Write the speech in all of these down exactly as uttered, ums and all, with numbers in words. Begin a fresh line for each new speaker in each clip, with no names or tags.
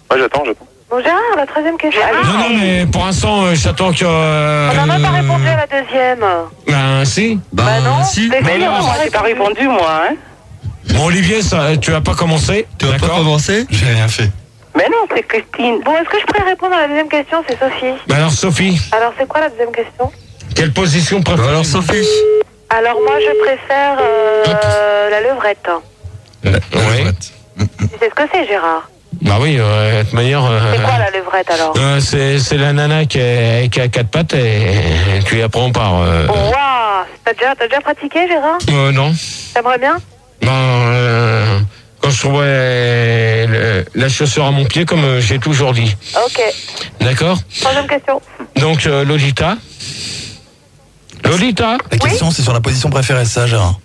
Ouais, j'attends, j'attends.
Bon, Gérard, la troisième question.
Non, non, mais pour l'instant, euh, j'attends que... Euh,
On n'en a pas répondu à la deuxième.
Ben, si.
Bah,
Bah non.
si.
Mais
Mais
si,
non,
on
moi
a
j'ai pas répondu moi. Hein.
Bon, Olivier, ça, tu vas pas commencer.
Tu vas pas
D'accord.
commencer?
J'ai rien fait.
Mais non, c'est Christine.
Bon, est-ce que je pourrais répondre à la deuxième question? C'est Sophie.
Ben alors, Sophie,
Alors, c'est quoi la deuxième question?
quelle position
Bah
préfères
alors, Sophie.
Alors, moi, je préfère euh, la levrette.
Euh,
La
Oui.
levrette.
Tu sais ce que c'est, Gérard?
Bah oui, euh, de toute manière... euh,
C'est quoi la levrette, alors?
euh, c'est, c'est la nana qui, est, qui a quatre pattes et tu y apprends par... Euh,
Oh, waouh! T'as déjà, t'as déjà pratiqué, Gérard?
euh, non.
T'aimerais bien?
Ben, euh, quand je trouvais le- la chaussure à mon pied, comme euh, j'ai toujours dit.
Ok.
D'accord.
Troisième question.
Donc, euh, Lolita. Lolita.
La question, c'est sur la position préférée, c'est ça, Gérard?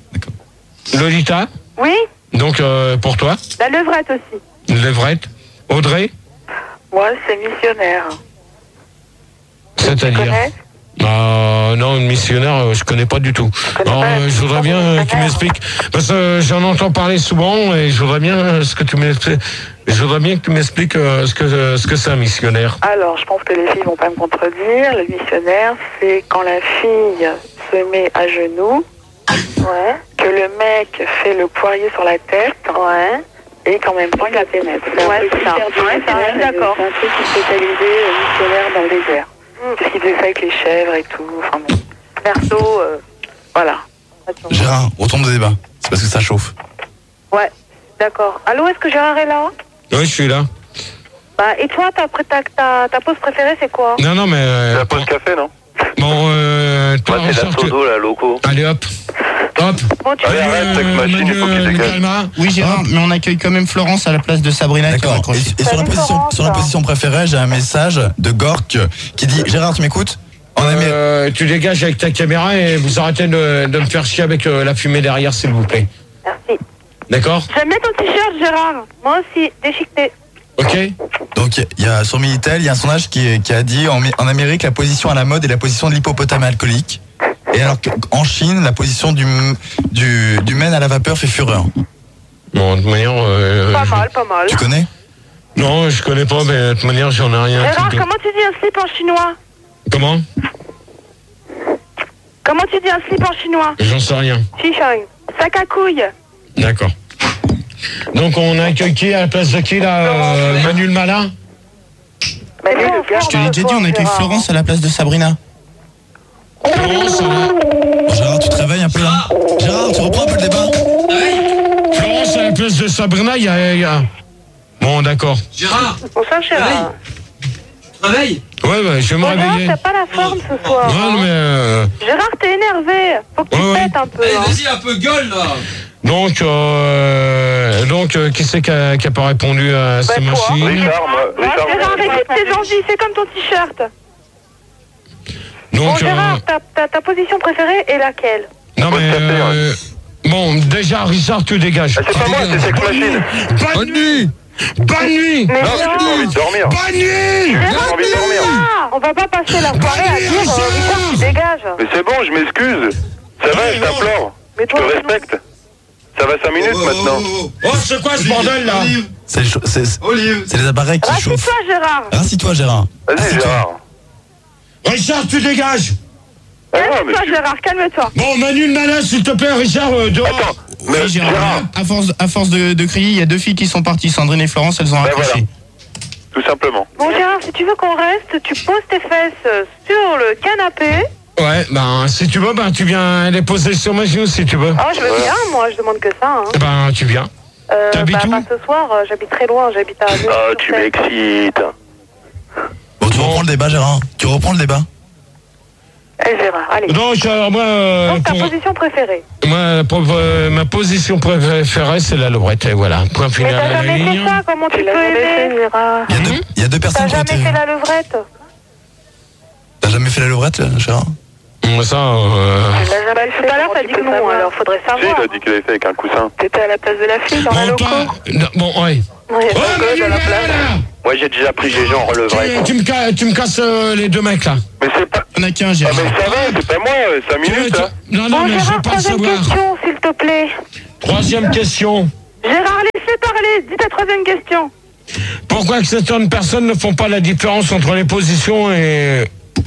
Lolita.
Oui?
Donc, euh, pour toi,
La levrette aussi.
Levrette. Audrey.
Moi c'est missionnaire.
C'est-à-dire
connais?
Euh, non, une missionnaire, euh, je connais pas du tout.
connais
Alors,
pas la
euh, je voudrais bien euh, que tu
missionnaire.
m'expliques. Parce que euh, j'en entends parler souvent et je voudrais bien euh, ce que tu m'expliques. Je voudrais bien que tu m'expliques euh, ce que euh, ce que c'est un missionnaire.
Alors je pense que les filles vont pas me contredire. Le missionnaire c'est quand la fille se met à genoux,
Ouais.
que le mec fait le poirier sur la tête.
Ouais.
Et qu'en même temps, il la pénètre.
Ouais, c'est ça. Ouais, ça, je suis d'accord.
C'est un truc qui est spécialisé euh, missionnaire dans le désert.
Mm.
Qu'est-ce qu'il faisait ça avec les chèvres et tout. Enfin bon.
Perso, euh,
Voilà.
attends.
Gérard, retourne de débat. C'est parce que ça chauffe.
Ouais, d'accord. Allô, est-ce que Gérard est là?
Oui, je suis là.
Bah, et toi, ta, ta, ta, ta pause préférée, c'est quoi?
Non, non, mais... euh,
La pause café, non?
bon, euh, toi,
Ouais, c'est la
Richard, tu-
Sodo, la loco.
Allez, hop. Hop.
Bon, tu
Allez,
veux-
arrête, avec machine, il faut qu'il dégage.
Calma.
Oui, Gérard, mais on accueille quand même Florence à la place de Sabrina qui a
D'accord.
raccroché.
Et, et sur, la
Salut,
position,
Florence.
sur la position préférée, j'ai un message de Gork qui dit Gérard, tu m'écoutes? En Amérique.
Euh, tu dégages avec ta caméra et vous arrêtez de, de me faire chier avec euh, la fumée derrière, s'il vous plaît.
Merci.
D'accord?
J'aime bien ton t-shirt, Gérard. Moi aussi, déchiqueté.
Ok?
Donc, il y a sur Minitel, il y a un sondage qui, qui a dit en, en Amérique, la position à la mode est la position de l'hippopotame alcoolique. Et alors qu'en Chine, la position du, du, du mène à la vapeur fait fureur.
Bon, de toute manière... euh,
Pas
je-
mal, pas mal.
Tu connais?
Non, je connais pas, mais de toute manière, j'en ai rien.
Gérard,
tout-
comment tu dis un slip en chinois?
Comment?
Comment tu dis un slip en chinois?
J'en sais rien.
Chichang. Sac à couilles.
D'accord. Donc, on accueille qui à la place de qui, là? euh, Manu le malin?
Mais lui,
bon,
le gars,
Je te l'ai déjà dit, on accueille Florence à la place de Sabrina.
Florence, là.
Bon, Gérard, tu te réveilles un peu là? Gérard, tu reprends un peu le débat?
Florence à la place de Sabrina, il y a... il y a- Bon, d'accord.
Gérard,
Bon, ça, Gérard.
réveille.
Ouais, ouais, je vais me
Bon, Gérard,
réveiller.
t'as pas la forme ce soir.
Ouais,
hein.
mais... euh,
Gérard, t'es énervé. Faut que tu
Ouais, ouais.
pètes un peu.
Allez,
hein.
vas-y, un peu gueule là.
Donc, euh, donc euh, qui c'est qui a, qui a pas répondu à ces
toi.
machines?
Richard, moi,
Ouais,
Richard,
Gérard,
moi,
écoute tes envies, c'est comme ton t-shirt. Bon,
Donc,
Gérard,
euh,
ta, ta, ta position préférée est laquelle?
non
Faut
mais...
se taper,
euh, bon, déjà, Richard, tu dégages.
Ah, c'est pas moi, c'est Sex Machine.
Bonne nuit. Bonne nuit.
Mais
Non, j'ai
Gérard,
pas envie de dormir.
Bonne nuit.
J'ai envie de dormir.
ah, on va pas passer la soirée à dire euh, Richard, tu dégages.
Mais c'est bon, je m'excuse. Ça va, je t'implore.
Mais
Je
toi,
te respecte. Ça va cinq minutes maintenant.
Oh, c'est quoi ce bordel, là?
Olive,
C'est le chaud- c'est-
Olive.
c'est les appareils qui chauffent.
Rassieds-toi, Gérard.
Rassis-toi, Gérard.
Vas-y,
Rassis-toi.
Gérard.
Richard, tu dégages.
Ah, non, mais
Calme-toi,
tu-
Gérard, calme-toi.
Bon, Manu le malin, s'il te plaît, Richard, euh, dehors.
Attends, mais
Oui, Gérard.
Gérard,
À force, à force de, de crier, il y a deux filles qui sont parties, Sandrine et Florence, elles ont
Ben
raccroché.
voilà. tout simplement.
Bon, Gérard, si tu veux qu'on reste, tu poses tes fesses sur le canapé.
Ouais, ben, si tu veux, ben, tu viens les poser sur mes genoux, si tu veux.
Ah, je veux bien, moi, je demande que ça. Hein.
Ben, tu viens.
Euh,
T'habites
bah,
où?
pas ce soir, euh, j'habite très loin, j'habite à...
Ah, tu m'excites.
Bon, tu reprends le débat, Gérard. Tu reprends le débat.
Allez, Gérard, allez.
Donc, alors, moi, euh,
Donc, ta
pour-
position préférée.
moi, pour- euh, ma position préférée, c'est la levrette, et voilà. Point
Mais
final
t'as
à la
jamais fait
ligne.
ça, comment tu
Tu l'as
peux
jamais fait,
aimer
Gérard.
Il y a deux, il y a deux
T'as
personnes qui ont
jamais
été.
fait la levrette?
T'as jamais fait la levrette, Gérard?
Bon, ça, euh...
Tu l'as jamais
Tout à l'heure, t'as dit que non, alors faudrait
Si, il
savoir.
a dit qu'il avait fait avec un coussin.
T'étais à la place de la fille dans la
Bon,
loco.
pas... non, bon, ouais.
Ouais.
Oh, Manu,
dans la
là,
place.
là, là.
Moi, j'ai déjà pris G G en relevrette.
Tu, tu me casses, tu me casses euh, les deux mecs, là.
Mais c'est pas...
On a qu'un,
Ah,
Gérard.
mais ça va, c'est pas moi, cinq
Tu veux-
minutes,
tu-
hein.
Non, non,
Bon,
mais je
Gérard,
veux pas le
troisième
savoir.
question, s'il te plaît.
Troisième question.
Gérard, laissez parler, dis ta troisième question.
Pourquoi que certaines personnes ne font pas la différence entre les positions et,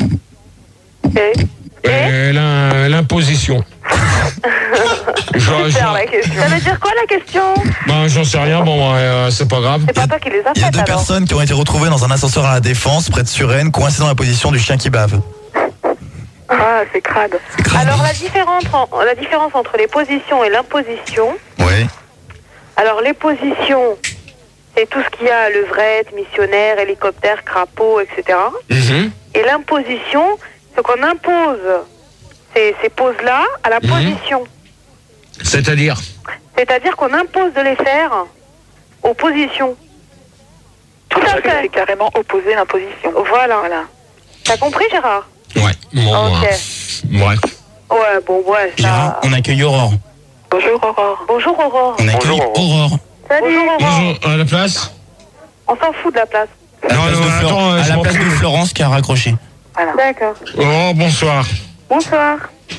Et
et l'im- l'imposition? Je- je-
Super, la question. Ça veut dire quoi la question?
Ben, j'en sais rien, bon, euh, c'est pas grave.
C'est pas toi qui les as
Il y a
faites
deux
alors.
personnes qui ont été retrouvées dans un ascenseur à la Défense, près de Suresnes, coincées dans la position du chien qui bave.
Ah, c'est crade.
Alors la différence, en- la différence entre les positions et l'imposition.
Oui.
Alors les positions, c'est tout ce qu'il y a, levrette, missionnaire, hélicoptère, crapaud, et cetera.
Mhm.
Et l'imposition, c'est qu'on impose ces, ces poses-là à la
Mhm.
position.
C'est-à-dire?
C'est-à-dire qu'on impose de les faire aux positions. Tout à
C'est
fait.
carrément opposé à l'imposition.
Voilà.
Voilà.
T'as compris, Gérard?
Ouais. Bon,
Ok.
euh, ouais.
Ouais, bon, ouais,
Gérard,
ça...
on accueille Aurore.
Bonjour Aurore.
Bonjour, Aurore.
On accueille
Bonjour,
Aurore.
Salut, Aurore.
Bonjour, à la place?
On s'en fout de la place.
À la
Non,
place,
non,
de, Flor-
attends, euh,
à
je
la
m'en
place de
fous.
Florence qui a raccroché.
D'accord.
Oh, bonsoir.
Bonsoir.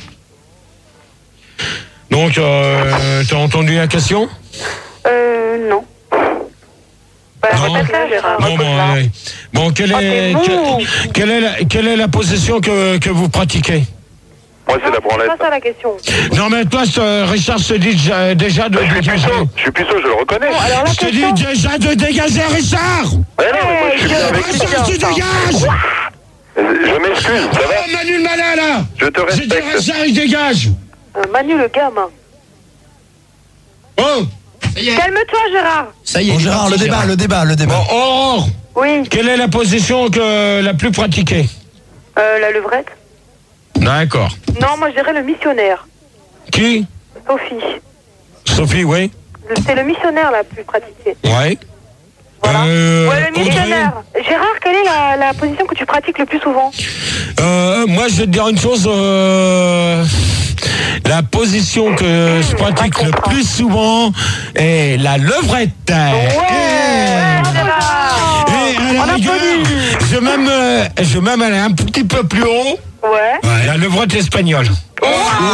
Donc, euh, t'as entendu la question?
Euh, non. Bah,
Non.
répète-la, Gérard.
Bon, bon, allez. Bon, quelle
Oh,
est,
t'es bon.
que- quelle est la, quelle est la position que, que vous pratiquez?
Moi, c'est la
C'est
branlette.
pas ça la question.
Non, mais toi, je- Richard, je te dis déjà, déjà de
Je suis
dégager.
puceau, je suis puceau, je le reconnais.
Bon, alors la
Je te dis
question...
déjà de dégager, Richard!
Ouais, non, mais moi, je suis bien avec
Richard,
lui.
tu dégages!
Je m'excuse, ça va?
Oh, Manu le malin, là!
Je te
J'ai dit
respecte.
Richard, il dégage!
Euh, Manu le gamin.
Oh!
Calme-toi, Gérard.
Ça y est,
Bon,
il est
Gérard,
parti,
le débat,
Gérard.
le débat, le débat.
Bon, Aurore,
Oui.
quelle est la position que la plus pratiquée?
Euh, la levrette.
D'accord.
Non, moi je dirais le missionnaire.
Qui?
Sophie.
Sophie, oui?
Le- C'est le missionnaire la plus pratiquée.
Ouais.
Voilà.
Euh,
Ouais, le
Audrey?
missionnaire. Gérard, quelle est la, la position que tu pratiques le plus souvent?
Euh, moi, je vais te dire une chose. euh, la position que je pratique le plus souvent est la levrette.
Ouais, Gérard.
Et à la
On
rigueur,
applaudit.
je vais même, euh, je vais même aller un petit peu plus haut.
Ouais.
La levrette espagnole.
Eh,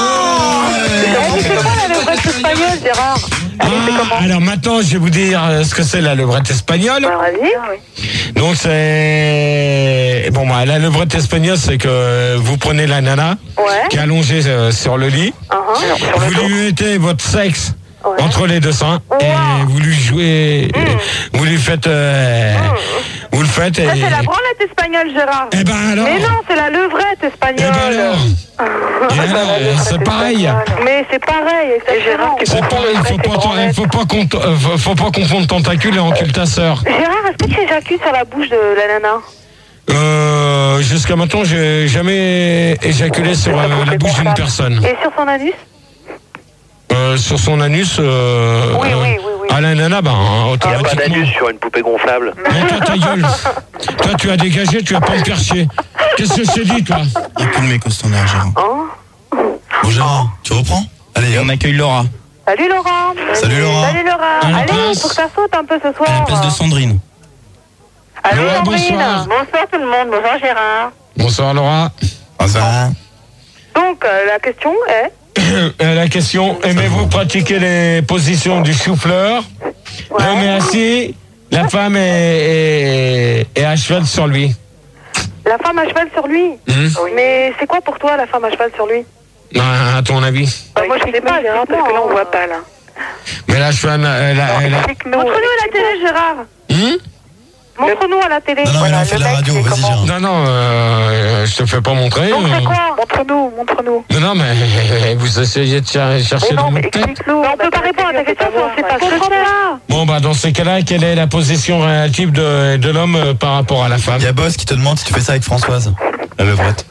mais c'est quoi la levrette espagnole, Gérard?
Ah, alors maintenant, je vais vous dire euh, ce que c'est la levrette espagnole.
Bah, vas-y.
Donc c'est bon, bah, la levrette espagnole, c'est que vous prenez la nana
Ouais.
qui est allongée euh, sur le lit,
Uh-huh.
vous lui mettez votre sexe
Ouais.
entre les deux seins et
Wow.
vous lui jouez, vous lui faites, euh, vous le faites et.
Ça, c'est la branlette espagnole, Gérard.
Eh ben alors.
Mais non, c'est la levrette
Eh
espagnole.
ben alors. Et alors, c'est pareil.
Mais c'est pareil, exactement.
C'est pareil. Faut pas, faut pas, qu'on- euh, faut- faut pas confondre tentacule et encule ta sœur.
Gérard, est-ce que tu éjacules sur la bouche de la nana?
Euh, jusqu'à maintenant, j'ai jamais éjaculé sur euh, la bouche d'une personne.
Et sur son anus?
Euh, sur son anus, euh,
Oui, oui, oui, oui.
à la nana, bah, hein,
Il n'y a pas
automatiquement.
d'anus sur une poupée gonflable.
Non, toi, ta gueule. Toi, tu as dégagé, tu vas pas me faire chier. Qu'est-ce que je t'ai dit, toi?
Il n'y a plus de mecs au standard, Gérard.
Hein?
Bon, Gérard, tu reprends? Allez,
Et
hop.
on accueille Laura,
Salut Laura.
Salut, Laura.
Salut Laura.
À la
Allez,
place.
faut que ça saute un peu ce
à la
soir.
place de Sandrine.
Allô
Laura,
Sandrine.
bonsoir.
Bonsoir tout le monde. Bonsoir Gérard.
Bonsoir, Laura.
Ah, ça va.
Donc, euh, la question est...
Euh, La question, aimez-vous pratiquer les positions du chou-fleur? L'homme est assis, la femme est, est, est à cheval sur lui.
La femme à cheval sur lui.
Hum
Mais c'est quoi pour toi la femme à cheval sur lui?
Ah, à ton avis?
Bah, moi je sais pas, Gérard, parce que là on voit pas là.
Mais la cheval, elle a... Elle a...
Montre-nous à la télé Gérard.
Hum
Montre-nous à la télé.
Non, non, mais là, on fait de la radio, vas-y, Gérard.
non, non, euh, je te fais pas montrer.
Donc c'est
euh.
quoi? Montre-nous, montre-nous.
Non, non, mais vous essayez de cher- chercher dans votre tête.
explique-nous. On peut pas répondre à ta question si on sait pas ce que c'est.
Bon, bah, dans ces cas-là, quelle est la position relative de, de l'homme euh, par rapport à la femme?
Il y a Boss qui te demande si tu fais ça avec Françoise. La levrette.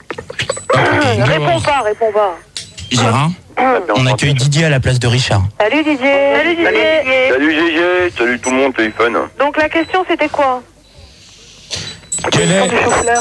Réponds pas, réponds pas.
Gérard, on accueille Didier à la place de Richard.
Salut Didier. Salut Didier.
Salut Gégé, salut tout le monde, téléphone.
Donc la question c'était quoi?
Quelle est,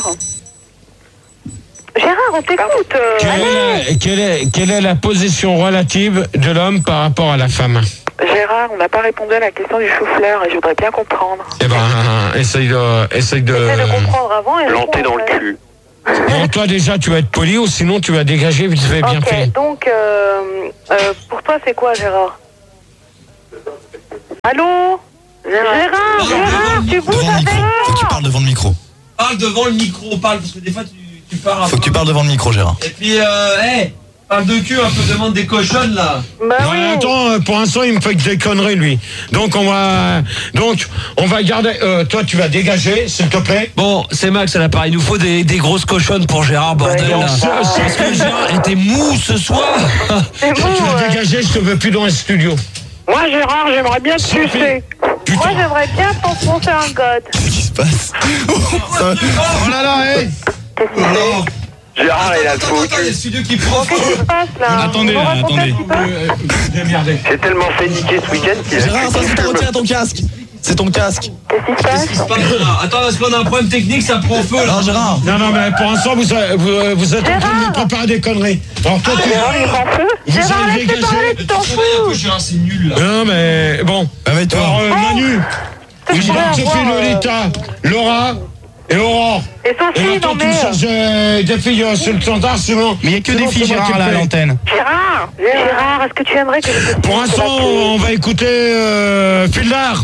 Gérard, on t'écoute. euh,
quelle,
allez.
est, quelle, est, quelle est la position relative de l'homme par rapport à la femme?
Gérard, on n'a pas répondu à la question du chou-fleur et je voudrais bien comprendre.
Eh ben, essaye de... Essaye de...
Essaie de comprendre avant et
Planté
réponds
dans le
après.
cul.
Bon, toi, déjà, tu vas être poli ou sinon, tu vas dégager vite fait, bien
Ok,
fait.
donc euh, euh, pour toi c'est quoi Gérard? Allô? Gérard, Gérard, tu bouges
Devant le
avec
micro. Faut que tu parles devant le micro.
Parle devant le micro, parle, parce que des fois tu, tu pars un
Faut que
peu.
tu parles devant le micro, Gérard.
Et puis, euh, hey, parle de cul un peu, demande des cochonnes là.
Bah
Non,
oui.
mais attends, euh, pour l'instant, il me fait que des conneries, lui. Donc, on va, donc, on va garder, euh, toi, tu vas dégager, s'il te plaît.
Bon, c'est Max à l'appareil. Il nous faut des, des grosses cochonnes pour Gérard, bordel.
Ouais,
là.
bon, ça, ça,
Parce que Gérard était mou ce soir.
C'est bon,
Tu vas
ouais.
dégager, je te veux plus dans le studio.
Moi, Gérard, j'aimerais bien te
Sophie.
sucer. Moi, j'aimerais bien t'enfoncer un god.
Qu'est-ce qui se passe? Ça-
Oh là là, hé.
Non.
Gérard, il a le
Attends,
faux
attends, il y a
cul.
celui qui prend.
Qu'est-ce qui se passe là
Attendez,
Vous me
là,
racontez
attendez.
un petit peu
Euh, euh, démerdez.
J'ai tellement fait niquer ce week-end qu'il a
Gérard, ça c'est ton, retiens ton casque. C'est ton casque.
Qu'est-ce qui se
Qu'est-ce qui se
passe
passe là? Attends, parce qu'on a un problème technique, ça prend feu là.
Non, Gérard.
Non, non, mais pour l'instant, vous, euh, vous, euh, vous êtes en train de
Gérard.
me préparer des conneries. Alors, toi, tu...
Gérard, il prend feu.
Vous
Gérard,
avez
laisse-le
dégagé.
parler, tu t'en
Ouais, un peu
fous.
Gérard, c'est nul là.
Non, mais bon.
Ah, mais toi.
Alors, euh, Manu,
Je
je
pourrais
Sophie,
avoir, euh,
Lolita, Laura et Aurore.
Et
Et
Sophie,
maintenant,
non
tu me
mais...
cherches euh, des filles euh, sur le standard, sinon...
Mais il y a que
sinon,
des filles,
c'est moi
Gérard,
qui
là, à
le fais.
l'antenne.
Gérard, Gérard, est-ce que tu aimerais que je te
Pour l'instant, on va écouter euh, Fildar.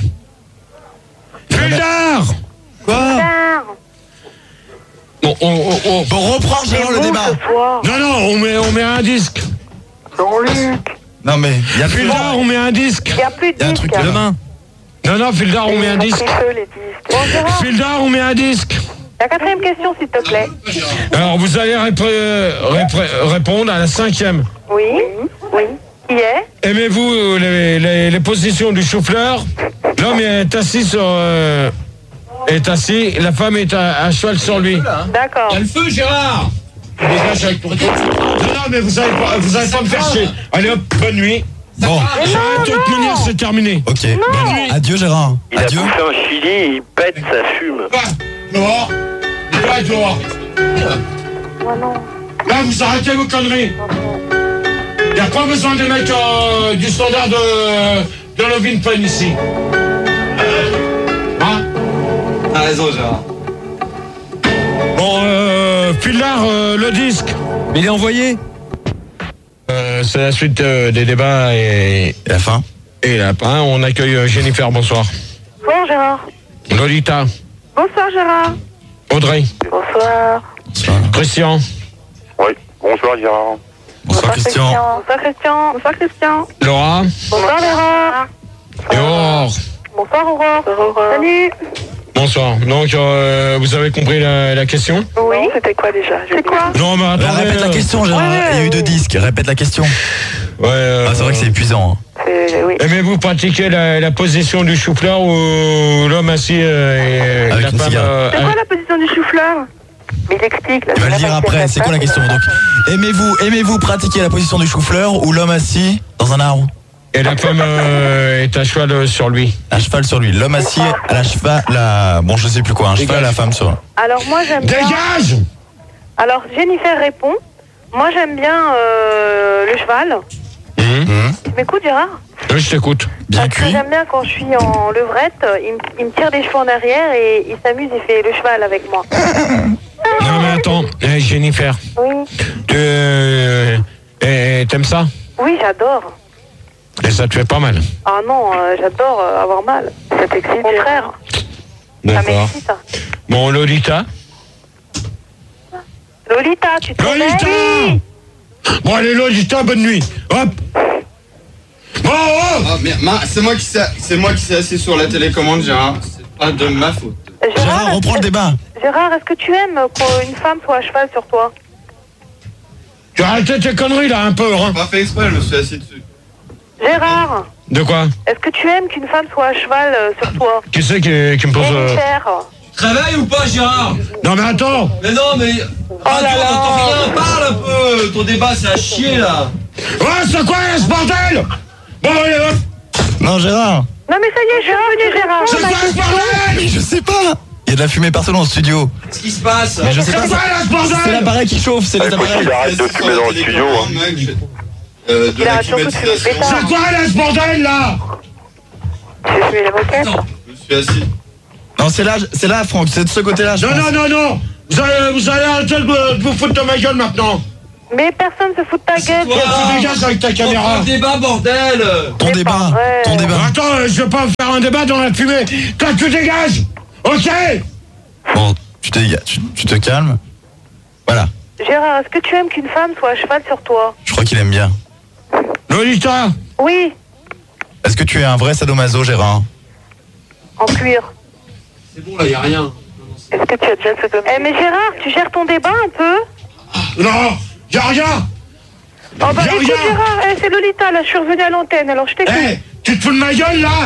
Fildar.
Quoi?
Gérard,
Bon, on, on- on-
Bon, reprends,
c'est
Gérard, le
bon
débat.
ce soir.
Non, non, on met, on met un disque.
Jean-Luc.
Non, mais il y a plus.
Fildar, on met un disque.
Il n'y a plus de
Il y a un
disques.
truc demain.
Non, non, Fildar, on met un
Ils ont
disque.
pris feu, les disques. Bon, Gérard,
Fildar, on met un disque.
la quatrième question, s'il te plaît.
Alors, vous allez répr- répr- répondre à la cinquième.
Oui, oui. Qui est?
Aimez-vous euh, les, les- les positions du chou-fleur? L'homme est assis sur... euh, est assis, la femme est à, à cheval sur lui.
D'accord.
Il y a le feu, Gérard.
Tu dégages avec ton retour. Non, non, mais vous allez pas, vous allez pas me faire chier. Allez hop, bonne nuit.
Bon,
De toute manière, c'est terminé.
ok. Bonne nuit. Adieu, Gérard.
Il a
Adieu.
bouffé un chili, il pète, ça fume.
Va, dehors. Va, dehors.
Moi, non.
Là, vous arrêtez vos conneries. Il n'y a pas besoin des mecs euh, du standard de, de Lovin Pen ici. Hein?
T'as raison, Gérard.
Bon, euh, Fildar, euh, le disque.
Mais il est envoyé.
Euh, c'est la suite euh, des débats et,
Et la fin?
et là, hein, on accueille euh, Jennifer, bonsoir.
Bonjour, Gérard.
Lolita,
Bonsoir, Gérard.
Audrey,
Bonsoir.
Bonsoir.
Christian,
Oui, bonsoir Gérard.
Bonsoir, Christian.
Bonsoir, Christian. Bonsoir, Christian.
Laura
Bonsoir, Laura.
et Aurore.
Bonsoir, Aurore. Salut.
Bonsoir. Donc, euh, vous avez compris la, la question?
Oui. C'était quoi déjà? C'est quoi?
Non, mais
Euh,
attendez.
répète la question, Gérard.
Ouais, ouais,
Il y a eu
ouais.
deux disques. Répète la question.
Ouais, euh,
Ah, c'est vrai que c'est épuisant. hein.
C'est... Oui.
Aimez-vous pratiquer la, la position du chou-fleur ou l'homme assis euh, et
Avec
la
une
femme
cigarette.
euh,
C'est quoi la position du chou-fleur? Mais il explique. Là,
Il va le dire après. C'est quoi la question? Donc, aimez-vous, aimez-vous pratiquer la position du chou-fleur ou l'homme assis dans un arbre?
et la femme euh, est à cheval euh, sur lui?
À cheval sur lui. L'homme assis à la cheval, la, bon, je sais plus quoi, un cheval, la femme sur.
Alors, moi, j'aime bien...
Dégage!
Alors, Jennifer répond. Moi, j'aime bien euh, le cheval.
Hum,
Tu m'écoutes, Gérard?
oui, je t'écoute.
Bien
Parce que
cuit.
j'aime bien quand je suis en levrette, il me, il me tire des cheveux en arrière et il s'amuse, il fait le cheval avec moi.
Non, mais attends, eh, Jennifer,
Oui,
tu euh, eh, t'aimes ça?
oui, j'adore.
Et ça te fait pas mal?
Ah non, euh, j'adore euh, avoir mal. Ça t'excite? Au contraire, ça
D'accord.
m'excite.
Bon, Lolita?
Lolita, tu te
Lolita!
réveilles?
Bon, allez, Lolita, bonne nuit. Hop! Bon, oh!
Ah, mais ma- c'est moi qui s'est c'est moi qui s'est assis sur la télécommande, Gérard. C'est pas de ma faute.
Gérard, reprends le débat.
Gérard, est-ce que tu aimes qu'une femme soit à cheval sur toi?
Tu as arrêté tes conneries, là, un peu, hein?
Pas fait exprès, je me suis assis dessus.
Gérard,
De quoi?
est-ce que tu aimes qu'une femme soit à cheval euh, sur toi?
Qui c'est qui, qui me pose... euh,
Jennifer.
Tu te réveilles ou pas, Gérard?
Non, mais attends!
Mais non, mais. Radio, on n'entend rien, parle un peu. Ton débat, c'est à chier là.
Ouais, c'est quoi, ce bordel? Bon, allez, hop!
Non, Gérard.
Non mais ça y est, je suis revenue, Gérard.
C'est quoi, ce bordel?
Mais je sais pas. Il y a de la fumée partout dans le studio.
Qu'est-ce qui se passe?
Mais je sais
C'est
pas.
quoi, là, ce bordel?
C'est l'appareil qui chauffe, c'est les
Écoute,
appareils.
il arrête de
Assis sur
fumer
la
dans le studio.
télécommande,
Hein.
mec, je- euh, de
Il
la
arrête surtout de fumer le
climatisation.
pétard.
C'est quoi, là, ce bordel, là?
J'ai fumé les roquettes.
Attends.
Je me suis assis.
Non, c'est là, c'est là, Franck, c'est de ce côté-là, je
Non,
pense.
non, non, non! Vous allez, vous allez arrêter de, de vous foutre de ma gueule, maintenant!
Mais personne se fout de ta gueule.
Toi,
Tu dégages avec ta caméra!
Un débat, bordel.
Ton
C'est
débat,
pas vrai.
ton débat.
Attends, euh, je vais pas me faire un débat dans la fumée. Toi, tu dégages. Ok.
Bon, tu te, tu, tu te calmes. Voilà,
Gérard, est-ce que tu aimes qu'une femme soit à cheval sur toi?
je crois qu'il aime bien.
Lolita.
Oui,
Est-ce que tu es un vrai sadomaso, Gérard?
en cuir.
C'est bon, là, y a rien.
Est-ce que tu as déjà fait
Eh mais Gérard, tu gères ton débat un peu?
Non, y'a rien.
Oh bah
Y'a
écoute
rien.
Gérard, eh, c'est Lolita, là je suis revenue à l'antenne, alors je t'écoute.
Eh, tu te fous de ma gueule là?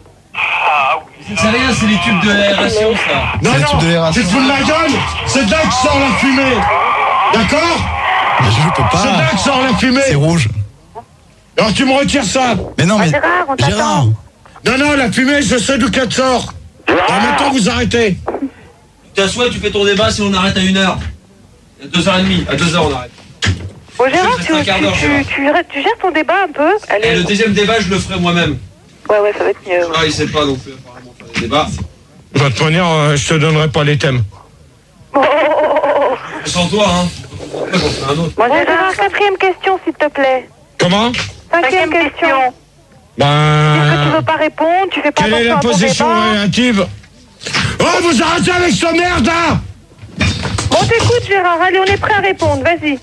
C'est rien, c'est les tubes de l'aération, ça.
Non,
C'est le
non,
tube de l'aération.
tu te fous de ma gueule. C'est de là que sort la fumée. D'accord?
Mais je peux
C'est de là
pas.
que sort la fumée.
C'est rouge.
Alors tu me retires ça.
Mais non, mais.
Gérard, on t'attend.
Gérard.
Non, non, la fumée, je sais d'où qu'elle sort. En même temps, vous arrêtez.
Tu t'assois, tu fais ton débat, si on arrête à une heure. À deux heures et demie, à deux heures on arrête.
Bon Gérard,
Je vais
tu,
mettre un quart
tu,
d'heure,
tu,
Gérard.
tu, tu gères ton débat un peu?
Et le
Allez.
deuxième débat, je le ferai moi-même.
Ouais, ouais, ça va être mieux.
Ah, il sait pas non plus apparemment faire des débats.
De toute manière, euh, je te donnerai pas les thèmes.
Oh, oh, oh, oh, oh.
Sans toi, hein. Moi, j'en fais un autre.
Bon Gérard, quatrième question s'il te plaît.
Comment?
Cinquième question. Est-ce que tu
Ben...
veux pas répondre? Tu fais pas
Quelle est
attention
la
à ton
position
débat?
relative? Oh, vous arrêtez avec ce merde là!
Bon t'écoute Gérard, allez on est prêt à répondre, vas-y.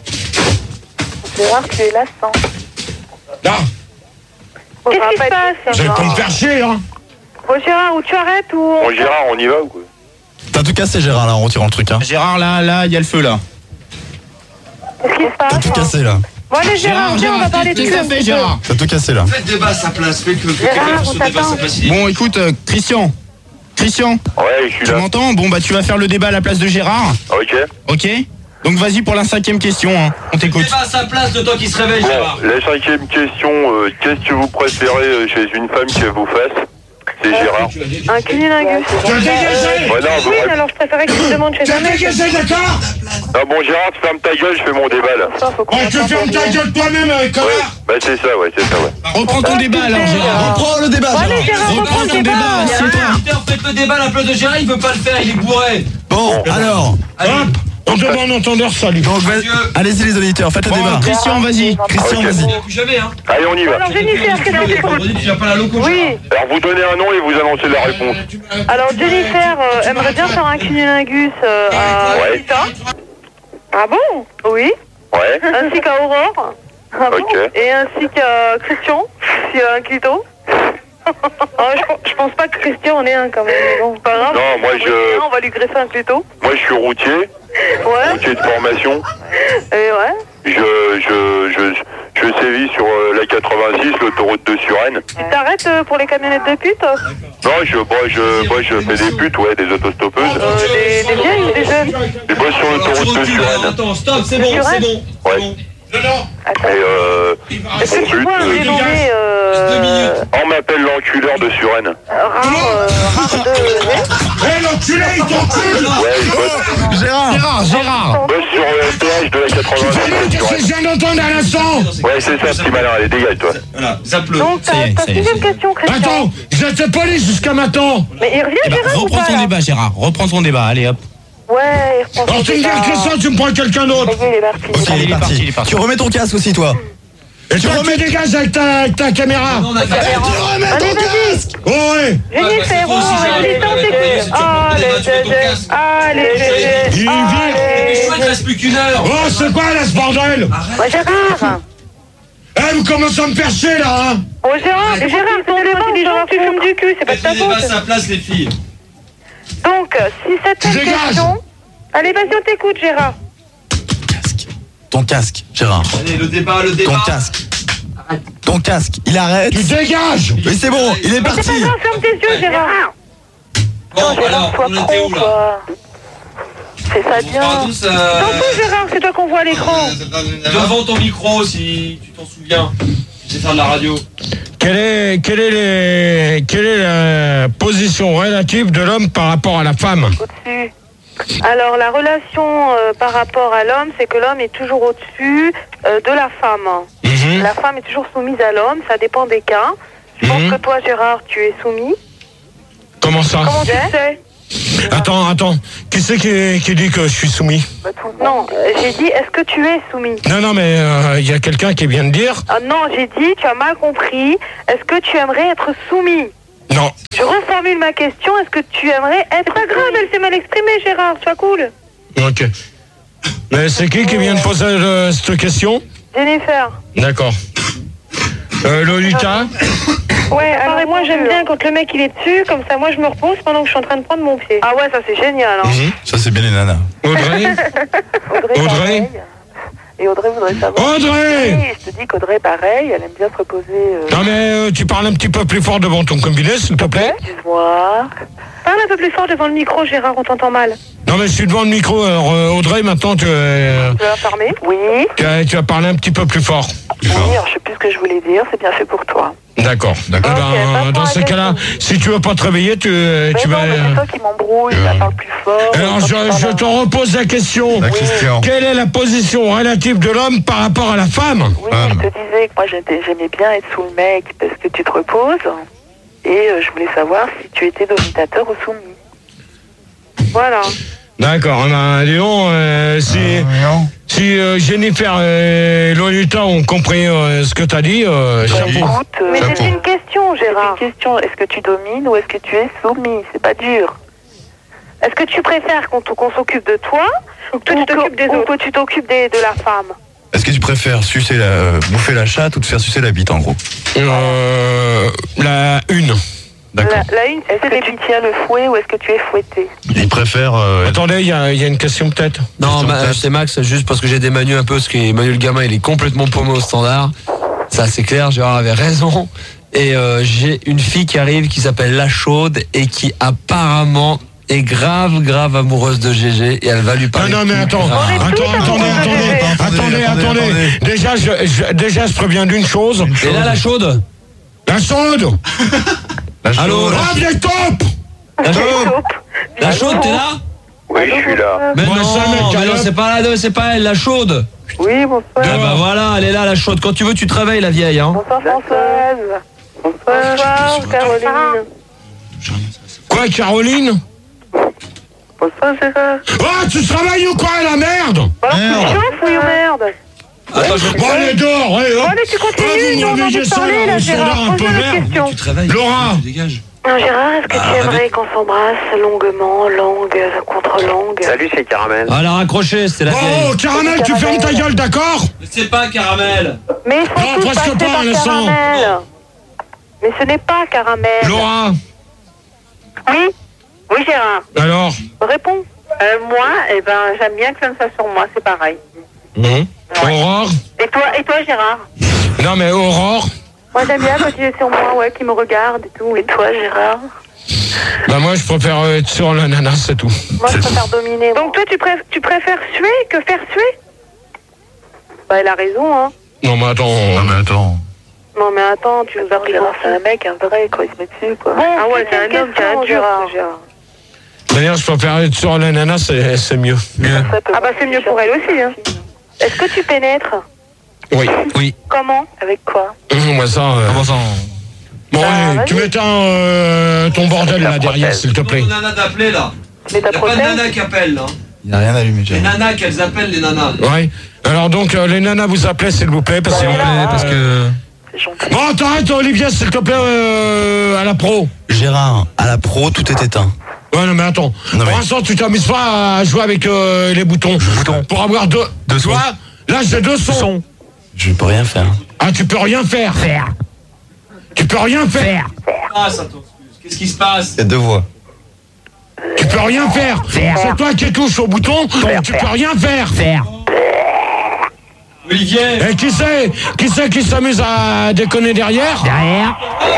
Gérard, tu es lassant.
Là,
Qu'est-ce qui se passe?
vous allez pas me faire chier, hein?
Bon Gérard, ou tu arrêtes ou... on-
Bon, Gérard, on y va ou quoi?
T'as tout cassé, Gérard, là, en retirant le truc, hein.
Gérard, là, là, il y a le feu, là.
Qu'est-ce qui se
T'as
passe?
tout cassé, là.
Bon allez Gérard, viens, on va parler de
qu'est-ce que ça
cul.
fait, Gérard?
T'as tout cassé, là.
Faites débat à sa place, fais que que
Gérard,
quelqu'un fasse
on
son débat à sa
t'attend.
place. il est-
Bon, écoute, euh, Christian. Christian,
Ouais, je suis
tu
là.
m'entends? Bon, bah, tu vas faire le débat à la place de Gérard.
Ok.
Ok? Donc, vas-y pour la cinquième question, hein. On t'écoute.
Débat à sa place de toi qui se réveille, Gérard.
Bon, la cinquième question, euh, qu'est-ce que vous préférez euh, chez une femme qui vous fasse? C'est Gérard.
Un cunilingus.
Tu as dégagé!
Ouais, non,
Oui,
vous-
alors je préférais que tu me demandes chez
Tu
un
as
mec.
dégagé, d'accord?
Ah bon, Gérard, tu fermes ta gueule, je fais mon débat là.
Ça, faut qu'on
Ouais, tu
attende
fermes
pour
ta
lui.
gueule toi-même, euh,
Ouais,
connard!
bah c'est ça, ouais, c'est ça, ouais.
Reprends ton débat, alors, Gérard.
Reprends le débat,
Bon, allez
Gérard.
Gérard,
Reprends
reprends
ton
le
débat,
débat.
assieds-toi.
Peter, faites le débat à la place de Gérard, il veut pas le faire, il est bourré.
Bon, alors.
Allez,
Hop! On demande entendeur, salut!
Donc, vas-
Adieu.
allez-y, les auditeurs, faites le
Bon,
débat.
Christian, vas-y.
Christian,
Ok.
vas-y.
on plus jamais, hein.
Allez, on y va.
Alors Jennifer, qu'est-ce que tu écoutes?
Vendredi, tu viens pas à la loco,
Oui.
Gérard.
Alors, vous donnez un nom et vous annoncez la réponse.
Alors Jennifer euh, aimerait bien faire un cunilingus euh, à
Ouais.
Rita. Ah bon? Oui.
Ouais.
Ainsi qu'à Aurore. Ah bon?
Ok.
Et ainsi qu'à Christian, s'il a un clito. Ah, je, pense- je pense pas que Christian en ait un quand même. mais Bon, pas grave.
Non, moi, je-
On va lui greffer un clito.
Moi, je suis routier,
Ouais.
routier de formation.
Et ouais.
Je, je, je, je sévis sur euh, la quatre-vingt-six, l'autoroute de Suresnes.
Tu t'arrêtes euh, pour les camionnettes de pute?
Non, je, moi, je, moi, je fais des putes, ouais, des autostoppeuses.
Euh, des, des vieilles ou des jeunes?
Je bosse sur
Alors, tu
l'autoroute de
recules, alors,
Suresnes.
attends, stop, c'est bon, c'est bon. c'est
Ouais.
bon.
Non, non!
Et euh,
Est-ce que tu
but,
vois un
euh,
dénommé
Deux
euh,
minutes.
on m'appelle l'enculeur de Suresnes.
rare, euh, rare de...
Hé, l'enculé, il t'encule!
Ouais, je bosse,
Gérard.
Gérard, Gérard.
je bosse sur le péage de la
Tu
quatre-vingt-six
connais
de
qu'est-ce que
Suresnes.
je viens d'entendre à l'instant?
Ouais, c'est ça, petit malin, allez, dégage, toi.
Voilà, zappe-le.
Donc,
Ça y
ta,
est,
ta
ça y est,
sixième
ça y est.
question, Christian.
Attends, j'étais poli jusqu'à maintenant!
Mais il revient,
Eh ben,
Gérard, ou
reprends
pas,
ton
là?
débat, Gérard. Reprends ton débat. Allez, hop.
Ouais, il reprend
Alors
son
tu me dis
débat.
que ça, tu me prends quelqu'un d'autre!
Ça y est, il est parti.
Ok,
Allez,
il est parti.
il est parti.
Tu remets ton casque aussi, toi.
Et tu remets des gaz avec ta, avec ta caméra!
Non, on a qu'à-
Allez, vas-y.
Oh ouais!
Jennifer,
toi aussi,
oh,
Gérard,
allez,
tu
t'en
peux
t'écoutes.
pas, tu peux pas,
Allez,
tu mets ton
Gégé.
casque.
Allez, Gégé.
Il vient.
Mais
Allez.
chouette, reste plus qu'une heure.
Oh, c'est quoi là ce bordel?
Ouais, Gérard.
Eh, vous commencez à me faire chier là, hein?
Oh, Gérard, Gérard, ton débat, on dit genre, tu fumes du cul, c'est pas de
Faites
ta
le débat à
faute.
sa place, les filles.
Donc, si cette
Tu dégages.
question... Allez, vas-y, on t'écoute, Gérard.
Casque. Ton casque, Gérard.
Allez, le débat, le
Ton
débat.
casque. Ton casque. Il arrête.
Tu dégages!
Oui, c'est bon, il est
Mais c'est
parti.
pas grave, ferme tes yeux, Gérard.
Bon, alors,
Gérard, sois
on était
pro,
où là?
quoi. Fais ça
On
bien.
parle tous,
T'en
euh,
fous, Gérard, c'est toi qu'on voit à l'écran.
devant ton micro, si tu t'en souviens. Tu sais faire de la radio.
Quelle est, quelle est, les, quelle est la position relative de l'homme par rapport à la femme?
Au-dessus. Alors, la relation euh, par rapport à l'homme, c'est que l'homme est toujours au-dessus euh, de la femme.
Mhm.
La femme est toujours soumise à l'homme, ça dépend des cas. Je pense
Mhm.
que toi, Gérard, tu es soumis.
Comment ça?
Comment tu sais?
Attends, attends. Qui c'est qui, qui dit que je suis soumis?
Non, euh, j'ai dit, est-ce que tu es soumis?
Non, non, mais il y a quelqu'un qui vient de dire.
Ah non, j'ai dit, tu as mal compris. Est-ce que tu aimerais être soumis?
Non.
Je formule ma question. Est-ce que tu aimerais être... C'est pas grave, elle s'est mal exprimée, Gérard. Sois cool.
Ok. Mais c'est qui qui vient de poser euh, cette question?
Jennifer.
D'accord. Euh, Lolita?
Ouais, alors moi j'aime bien quand le mec il est dessus, comme ça moi je me repose pendant que je suis en train de prendre mon pied. Ah ouais, ça c'est génial. Hein.
Mmh. Ça, c'est bien les nanas.
Audrey?
Audrey,
Audrey
pareil. Et Audrey voudrait savoir.
Audrey!
Oui, je te dis qu'Audrey, pareil, elle aime bien se reposer. Euh...
Non mais euh, tu parles un petit peu plus fort devant ton combiné, s'il te plaît.
Excuse-moi.
Parle un peu plus fort devant le micro, Gérard, on t'entend mal.
Non mais je suis devant le micro. Alors euh, Audrey, maintenant tu, euh,
Tu vas la fermer? Oui.
tu, as- tu vas parler un petit peu plus fort.
Oui, alors je sais plus ce que je voulais dire, c'est bien fait pour toi.
D'accord. D'accord.
Ok,
Eh ben,
pas
dans
pour
ces cas-là, si tu veux pas te réveiller, tu,
Mais
tu
non,
vas.
mais c'est toi qui m'embrouille, ça parle plus fort.
Alors
Quand
je,
tu parles
je
à-
te repose la question.
La question.
Quelle est la position relative de l'homme par rapport à la femme?
Oui, je te disais que moi j'étais- j'aimais bien être sous le mec parce que tu te reposes. Et euh, je voulais savoir si tu étais dominateur ou soumis.
Voilà.
D'accord. Eh ben, dis donc, euh, si,
non.
si euh, Jennifer et Lolita ont compris euh, ce que tu as dit, euh, chapeau.
Écoute, euh,
Mais
Chapeau.
c'est une question,
c'est
Gérard.
une question, est-ce que tu domines ou est-ce que tu es soumis? C'est pas dur.
Est-ce que tu préfères qu'on t- qu'on s'occupe de toi ou que toi tu t'occupes des
ou
autres?
que tu t'occupes des- de la femme?
Est-ce que tu préfères sucer la, euh, bouffer la chatte ou te faire sucer la bite, en gros?
Euh, la une.
D'accord.
La, la une, est-ce que tu tiens le fouet ou est-ce que tu es fouetté?
Il préfère. euh,
Attendez, il y, a il y a une question peut-être.
Non,
Question
ma-
peut-être.
c'est Max, juste parce que j'ai des Manu un peu, parce que Manu le gamin, il est complètement paumé au standard. Ça, c'est clair, Gérard avait raison. Et euh, j'ai une fille qui arrive qui s'appelle La Chaude et qui apparemment est grave, grave amoureuse de G G et elle va lui
Non,
parler.
non, mais attends,
plus
attends,
grave.
attendez, attendez, attendez, attendez, attendez,
attendez.
Déjà, je, je- déjà, je préviens d'une chose.
Et là, La Chaude.
La chaude.
la chaude.
Allô,
Ah, viens top.
La Chaude, La Chaude, t'es là?
Oui, je suis là.
Mais
Bon,
non,
ça, mec,
mais non,
alors-
c'est pas la c'est pas elle, La Chaude.
Oui, bonsoir.
Ah bah voilà, elle est là, La Chaude. Quand tu veux, tu te réveilles, la vieille, hein.
Bonsoir Françoise.
Bonsoir, Caroline.
Quoi, Caroline?
Bonsoir Gérard.
Ah, tu travailles ou quoi, la merde?
Alors tu chauffes, oui ou merde?
Attends, je
Bon, allez, dehors, allez, hop.
Allez, tu
Ah,
continues,
vous
nous on a
me
envie de
réveillez
parler
ça,
là,
là,
Gérard.
un peu
Pose-nous
vert.
notre question.
Tu te réveilles.
Laura.
Tu dégages.
Non, Gérard, est-ce que
Ah,
tu aimerais
arrête.
qu'on s'embrasse longuement, langue contre langue?
Salut, c'est Caramel.
Ah, elle a raccroché, c'était la
Oh,
vieille.
Caramel, tu fermes ta gueule, d'accord?
Mais c'est pas Caramel.
Mais ils sont
Non,
tous
presque
passés
pas,
par
le sang.
Caramel. Mais ce n'est pas Caramel.
Laura.
Oui. Oui, Gérard.
Alors?
Réponds.
Euh, moi, eh ben, j'aime bien que ça me fasse sur moi, c'est pareil.
Hum. Aurore?
Et toi, et toi Gérard?
Non, mais Aurore?
Moi, j'aime bien quand il est sur moi, ouais, qu'il me regarde et tout.
Et toi Gérard?
Bah, moi, je préfère être sur la nana, c'est tout.
Moi, je préfère dominer.
Donc, toi, tu, préf- tu préfères suer que faire suer? Bah, elle a raison, hein.
Non, mais attends.
Non, mais attends.
Non, mais attends, tu nous as pris
Gérard, c'est un mec, un vrai, quoi, il se met dessus, quoi.
Bon,
ah ouais,
c'est un homme qui a un dur,
Gérard.
Gérard.
D'ailleurs, je préfère être sur la nana, c'est c'est mieux.
Ah bah, c'est mieux pour elle aussi, hein. Est-ce que tu pénètres?
Oui.
Oui.
Comment?
Avec quoi?
Hum, Moi, ça. euh,
Comment ça?
Bon,
Bah,
allez,
vas-y.
tu m'éteins euh, ton bordel là derrière, s'il te plaît.
Nana d'appeler là.
Mais ta
Y'a pas de
prothèse?
nana qui appelle là.
Il n'a rien allumé,
Les
Gérard.
nanas qu'elles appellent les nanas.
Ouais. Alors donc, euh, les nanas vous appelez, s'il vous plaît, parce,
Bah,
que-
là,
parce que.
C'est gentil.
Bon, t'arrêtes, Olivier, s'il te plaît, euh, à la pro.
Gérard, à la pro, tout est éteint.
Ouais, non, mais attends.
Non,
Pour
mais-
l'instant, tu t'amuses pas à jouer avec euh, les boutons. Pour avoir deux.
Deux
tu
sons.
vois, là, j'ai deux sons.
Je peux rien faire.
Ah, tu peux rien faire. Faire. Tu peux rien faire.
Ah, ça t'excuse. Qu'est-ce qui se passe?
Il y a deux voix.
Tu peux rien faire. C'est toi qui touches au bouton. Tu peux rien faire. Faire.
Olivier.
Et qui c'est Qui c'est qui s'amuse à déconner derrière Derrière.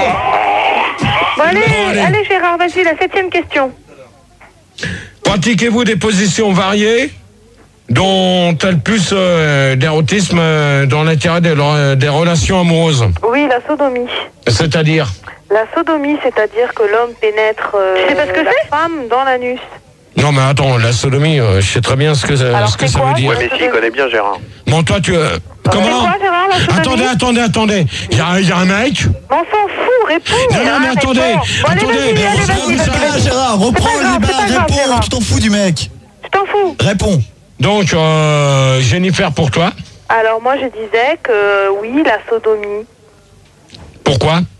Bon, allez,
Bon, allez.
allez, Gérard, vas-y, la septième question.
Pratiquez-vous des positions variées dont tel plus euh, d'érotisme euh, dans l'intérêt des, euh, des relations amoureuses?
Oui, la sodomie.
C'est-à-dire?
La sodomie, c'est-à-dire que l'homme pénètre euh,
Tu sais pas ce que
la
c'est
femme dans l'anus.
Non, mais attends, la sodomie, euh, je sais très bien ce que, ça-
Alors,
ce que
c'est
ça
quoi
veut dire.
Ouais, mais si, il connaît bien Gérard.
Bon, toi, tu... euh,
C'est
comment
quoi, Gérard, la sodomie?
Attendez, attendez, attendez. Il y a, il y a un mec.
Mais on s'en fout, réponds.
Non, non, mais
Ah,
attendez,
réponds. Bon, allez,
attendez,
vas-y,
mais
allez,
reprends
vas-y,
ça.
vas-y, vas-y.
Gérard, reprends
C'est pas grave,
le
c'est pas
débat,
grave,
réponds.
Gérard.
Tu t'en fous du mec.
Je t'en fous.
Réponds.
Donc, euh, Jennifer, pour toi,
Alors, moi, je disais que oui, la sodomie.
pourquoi?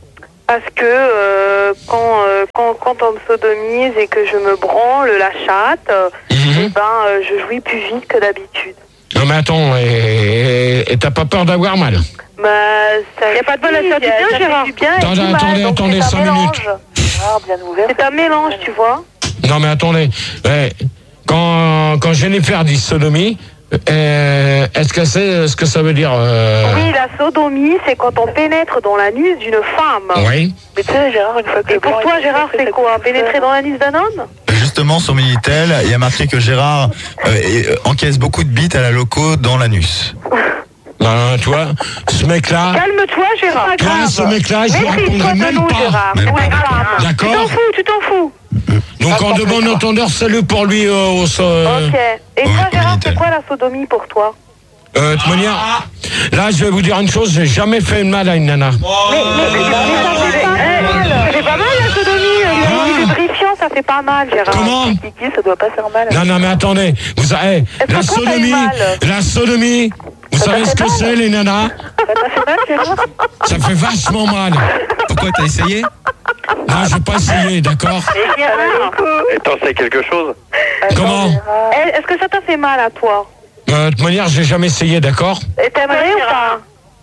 Parce que euh, quand, euh, quand, quand on me sodomise et que je me branle la chatte, euh,
Mhm.
eh ben, euh, je jouis plus vite que d'habitude.
Non mais attends, et et- et t'as pas peur d'avoir mal?
Bah, ça. Y a pas de bonne à faire du bien, Gérard. Du bien et
Attendez,
du mal,
attendez,
donc
attendez,
c'est un
cinq
mélange.
minutes.
Gérard, bien ouvert.
C'est un mélange, tu vois.
Non mais attendez, ouais, quand, quand Jennifer dit sodomie, euh, est-ce que c'est ce que ça veut dire euh...
Oui, la sodomie, c'est quand on pénètre dans l'anus d'une femme.
Oui.
Mais tu sais, Gérard, une fois que
Et
le
pour
blanc
toi,
est
Gérard,
fait,
c'est
ça
quoi?
coûte
Pénétrer
cher.
dans l'anus d'un homme?
Justement, sur Minitel, il y a marqué que Gérard euh, et, euh, encaisse beaucoup de bites à la loco dans l'anus.
Ben, tu vois, ce mec-là,
Calme-toi, Gérard.
là, ce mec-là, je lui répondrai même
nous,
pas.
Gérard.
Même
Oui,
pas.
Gérard. Tu t'en
D'accord?
fous, tu t'en fous.
Donc en demande entendeur, salut pour lui euh, au so- euh,
Ok. Et
oui,
toi, Gérard,
Minitel.
c'est quoi la sodomie pour toi?
euh, de toute manière, là, je vais vous dire une chose, j'ai jamais fait de mal à une nana.
Mais, mais, mais, mais ça fait pas mal. Ça fait pas mal la sodomie. C'est lubrifiant, ça fait pas mal, Gérard.
Comment?
Kiki, ça doit pas faire mal.
Non, non, mais attendez, vous avez,
Est-ce que
la
toi, t'as eu
sodomie,
mal?
la sodomie, vous savez ce que c'est, les nanas?
Ça t'a fait mal, Gérard?
Ça fait vachement mal.
Pourquoi t'as essayé?
Non, je vais pas essayer, d'accord?
Mais Gérard,
Et t'en sais quelque chose?
Comment?
eh, est-ce que ça t'a fait mal à toi?
Euh, de toute manière, j'ai jamais essayé, d'accord?
Et t'aimerais ou pas?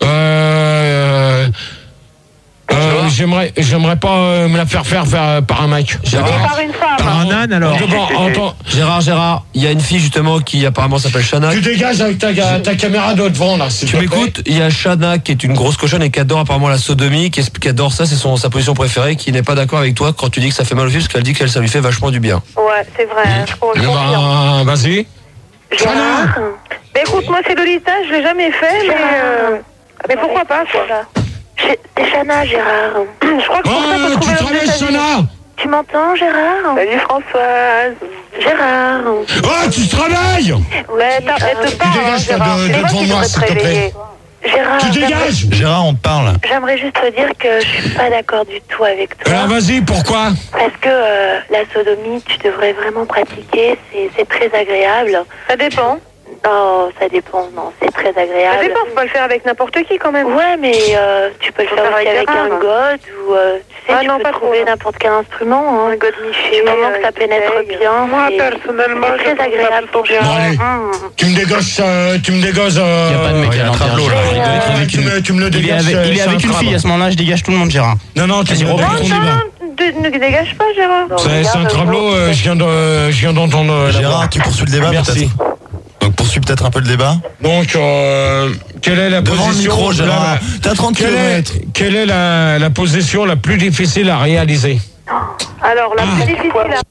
Euh, euh, j'aimerais, j'aimerais pas euh, me la faire faire, faire par un mec.
Et par une femme?
Par un âne alors.
D'abord, entends-
Gérard, Gérard, il y a une fille justement qui apparemment s'appelle Shana.
tu dégages avec ta, ta caméra de devant là. s'il
Tu
te plaît.
m'écoutes, il y a Shana qui est une grosse cochonne et qui adore apparemment la sodomie, qui, qui adore ça, c'est son, sa position préférée, qui n'est pas d'accord avec toi quand tu dis que ça fait mal aux filles, parce qu'elle dit qu'elle ça lui fait vachement du bien.
Ouais, c'est vrai. hein, Je
Eh
confirme.
ben, vas-y.
Gérard. Mais écoute, moi, c'est Lolita, je l'ai jamais fait, mais... euh, Mais pourquoi pas, quoi?
C'est Chana, Gérard.
Je crois que pour ça,
Oh,
faut
tu
trouver
travailles,
un
Sona.
Tu m'entends, Gérard?
Salut, Françoise.
Gérard.
Oh, tu travailles.
Mais t'as- elle te parle, hein,
dégages, toi,
Gérard.
de-
C'est
de
moi
devant
qui
moi,
devrais te
s'il te plaît.
réveiller.
Gérard.
Tu
j'aimerais-
dégages.
Gérard, on te parle.
J'aimerais juste te dire que je suis pas d'accord du tout avec toi.
Alors vas-y, pourquoi?
Parce que euh, la sodomie, tu devrais vraiment pratiquer. C'est c'est très agréable.
Ça dépend.
Oh, ça dépend. Non, c'est très
Ça
agréable.
dépend, faut pas le faire avec n'importe qui, quand même.
Ouais, mais euh, tu peux le
Faut
faire
faire
aussi
avec
avec
Gérard,
un
hein.
god ou euh, tu sais,
Ah
tu
non,
peux
pas trop,
trouver
non.
n'importe quel instrument. Hein.
Un god Miché.
Du moment que ça pénètre bien,
Moi,
c'est-
personnellement,
c'est très
je trouve ça
agréable
plutôt
pour
bien.
Bon, allez.
Hum.
Tu me dégages, euh, tu me dégages. Euh,
Il n'y a pas de mec
il y a
à
un tableau, là.
l'intérieur.
Il doit être
euh,
avec
tu,
une-
me, tu me le
Il est
dégages.
avec,
c'est-
il est
c'est
avec
un
une
crabe.
fille, à ce moment-là, je dégage tout le monde, Gérard.
Non, non, tu
Vas-y,
me
reprends
dégages
ton
ton débat.
Ne, ne dégage pas, Gérard.
C'est c'est un tableau, euh, je viens de- je viens d'entendre. euh, la voix.
Gérard, tu poursuis le débat
Merci.
peut-être? Donc poursuis peut-être un peu le débat.
Donc, euh, quelle est la
Devant le
position
micro, Gérard.
la-
T'as trente
quelle
kilomètres.
est, quelle est la, la position la plus difficile à réaliser?
Alors, la
Ah.
plus difficile à...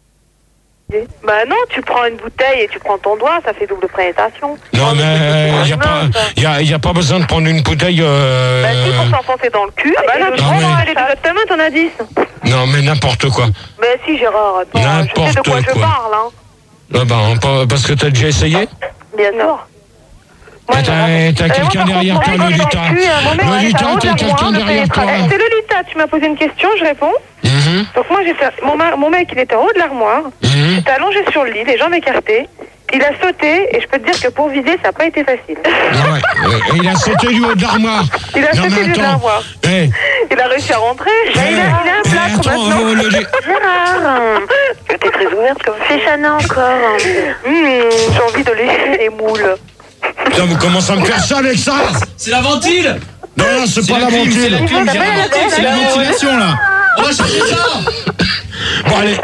Bah non, tu prends une bouteille et tu prends ton doigt, ça fait double pénétration.
Non, mais il n'y a, pas- y a, y a pas besoin de prendre une bouteille. Euh,
Bah si, pour s'enfoncer dans le cul. Ah bah là, tu
Non,
prends
mais-
dans les doigts de ta main, t'en as dix.
non, mais n'importe quoi.
Mais si, Gérard, attends, je sais de
N'importe
quoi je
quoi.
parle, hein.
Ah ben, pas- parce que t'as déjà essayé?
Bien sûr.
Et t'as t'as quelqu'un derrière toi, Lolita. Lolita, t'as quelqu'un derrière toi.
C'est Lolita, tu m'as posé une question, je réponds.
Mhm,
Donc moi, j'ai fait... mon, ma- mon mec, il était en haut de l'armoire.
mhm.
J'étais allongé sur le lit, les jambes écartées. Il a sauté et je peux te dire que pour viser, ça n'a pas été facile.
Ah ouais, et il a sauté du haut de l'armoire.
Il a
Non,
sauté
mais
du haut de
attends.
l'armoire.
Eh,
Il a réussi à rentrer.
eh,
il, a, il a un
eh,
plâtre
attends,
maintenant.
oh, Loli-
Gérard. T'es très ouverte comme c'est Chana encore.
Hum, j'ai envie de lécher les moules.
Putain, vous commencez à me faire ça avec ça?
C'est la ventile.
Non, non, c'est pas la
clim, c'est la
ventile.
clim,
Ah,
Gérard.
bah,
C'est la ventilation là.
On va changer ça.
Bon, allez.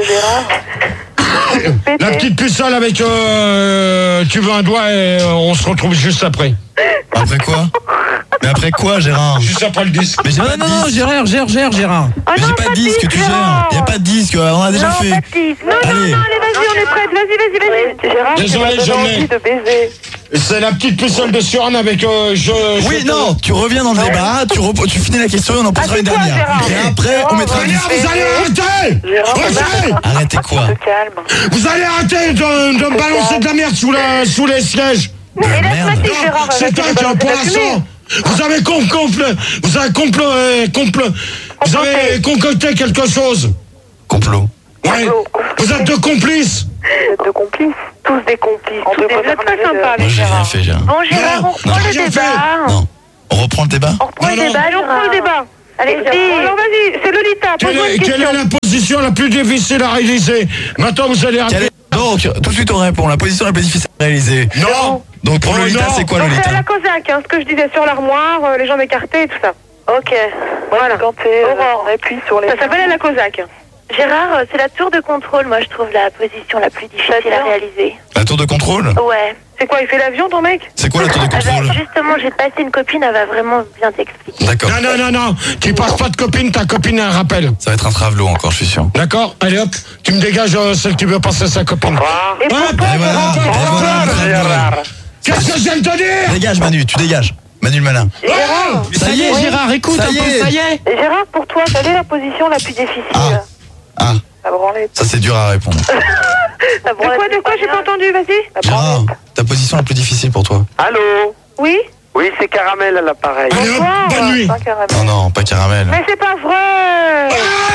La petite pucelle avec euh, tu veux un doigt et euh, on se retrouve juste après.
Après quoi? Mais après quoi, Gérard?
Juste après le disque.
Mais j'ai
Non,
pas
non,
de
non,
disque.
Gérard, gère, gère, Gérard.
Ah
Mais
non,
j'ai pas de disque, tu gères. Y a pas de disque, on a déjà
non,
fait.
pas de disque. Non, non,
Allez.
non, allez, vas-y, on est prête. Vas-y, vas-y, vas-y. Gérard, tu
Désolé,
m'as donné
je l'ai.
envie de baiser.
C'est la petite pucelle de Suran avec euh, je.
Oui,
je-
non, tu reviens dans le débat, tu, rep- tu finis la question et on en posera
Ah,
une
c'est toi,
dernière.
Gérard.
Et après, on mettra un
Allez,
disque.
vous allez arrêter.
Gérard,
Arrêtez.
Arrêtez quoi?
Te calme.
Vous allez arrêter de, de me balancer de la merde sous, la, sous les sièges.
Mais laisse-moi
merde.
dire, Gérard.
C'est
arrête de
un
me
qui a
balancer
pour
la fumée.
l'instant. Vous avez con, compl, vous avez compl, euh, compl, vous avez concocté quelque chose.
Complot.
Ouais. Vous êtes deux complices.
De complices. Tous des complices. Tous des... Vous êtes pas sympa
Moi,
avec
j'ai rien
Gérard.
fait, Gérard.
Bon, Gérard,
Non,
on reprend
non,
le
j'ai
débat.
fait.
Non. On reprend le débat?
On reprend
Non,
le
non.
débat,
Allez, on reprend le
Gérard.
débat. Allez, Gérard. Alors vas-y, c'est Lolita,
Quelle
pose-moi
est,
une
quelle
question.
est la position la plus difficile à réaliser? Maintenant, vous allez
Quelle est- Donc, tout de suite on répond. La position la plus difficile à réaliser.
Non.
Donc pour
Oh,
Lolita,
non.
c'est quoi
Donc c'est
Lolita?
à la Cosaque, hein, ce que je disais sur l'armoire, euh, les jambes écartées et tout ça.
Ok. Voilà. Quand t'es
Aurore.
euh, appuie sur les.
Ça s'appelle à la Cosaque.
Gérard, euh, c'est la tour de contrôle. Moi, je trouve la position la plus difficile à réaliser.
La tour de contrôle?
Ouais.
C'est quoi, il fait l'avion ton mec?
C'est quoi la tour de
Ah bah,
contrôle?
justement, j'ai passé une copine, elle va vraiment bien t'expliquer.
D'accord.
Non, non, non, non. Tu passes pas de copine, ta copine a un rappel.
Ça va être un travelot encore, je suis sûr.
D'accord? Allez hop, tu me dégages euh, celle qui veut passer sa copine.
Et
Hop,
pourquoi
Et voilà,
hop,
et
hop,
voilà,
hop.
Gérard.
Qu'est-ce que je viens de te dire?
Dégage Manu, tu dégages. Manu le malin.
Gérard,
Ça y est, Gérard, écoute
Ça
un
y
peu,
est.
ça y est.
Et Gérard, pour toi, quelle est la position la plus difficile?
Ah. Ah,
La branlette.
ça c'est dur à répondre.
De quoi, de quoi, j'ai pas entendu, vas-y?
Gérard, ta position la plus difficile pour toi?
Allô?
Oui?
Oui, c'est Caramel à l'appareil.
Allez hop,
Bonsoir.
bonne nuit.
Pas caramel.
Non, non, pas caramel.
Mais c'est pas vrai!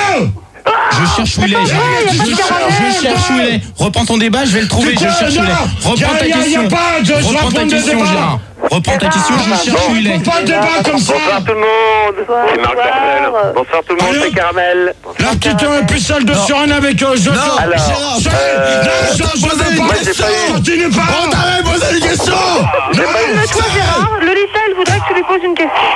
Je cherche où il est, Gérard.
vrai, y a pas de
Je
caramel.
cherche- je cherche où il est. Reprends ton débat, je vais le trouver,
C'est
je
quoi,
cherche où il
non.
est. Reprends ta
Y a- y a- y a
question.
pas de- je
Reprends ta
raconte des
question,
débats.
Gérard. Reprends ta question, je cherche où il est.
Pas de débat comme ça.
Bonsoir tout le monde.
Bonsoir.
C'est Marc Dorcel. Bonsoir tout le monde,
Allô?
c'est Caramel.
La petite euh, pucelle de Surin avec euh, je.
Non,
Alors,
Gérard,
Je-
euh,
non, je- je
posez
veux
une
pas.
question.
Je continue pas.
On t'avait posé une question.
Calme-toi, Gérard. Lolita, elle voudrait que tu lui poses une question.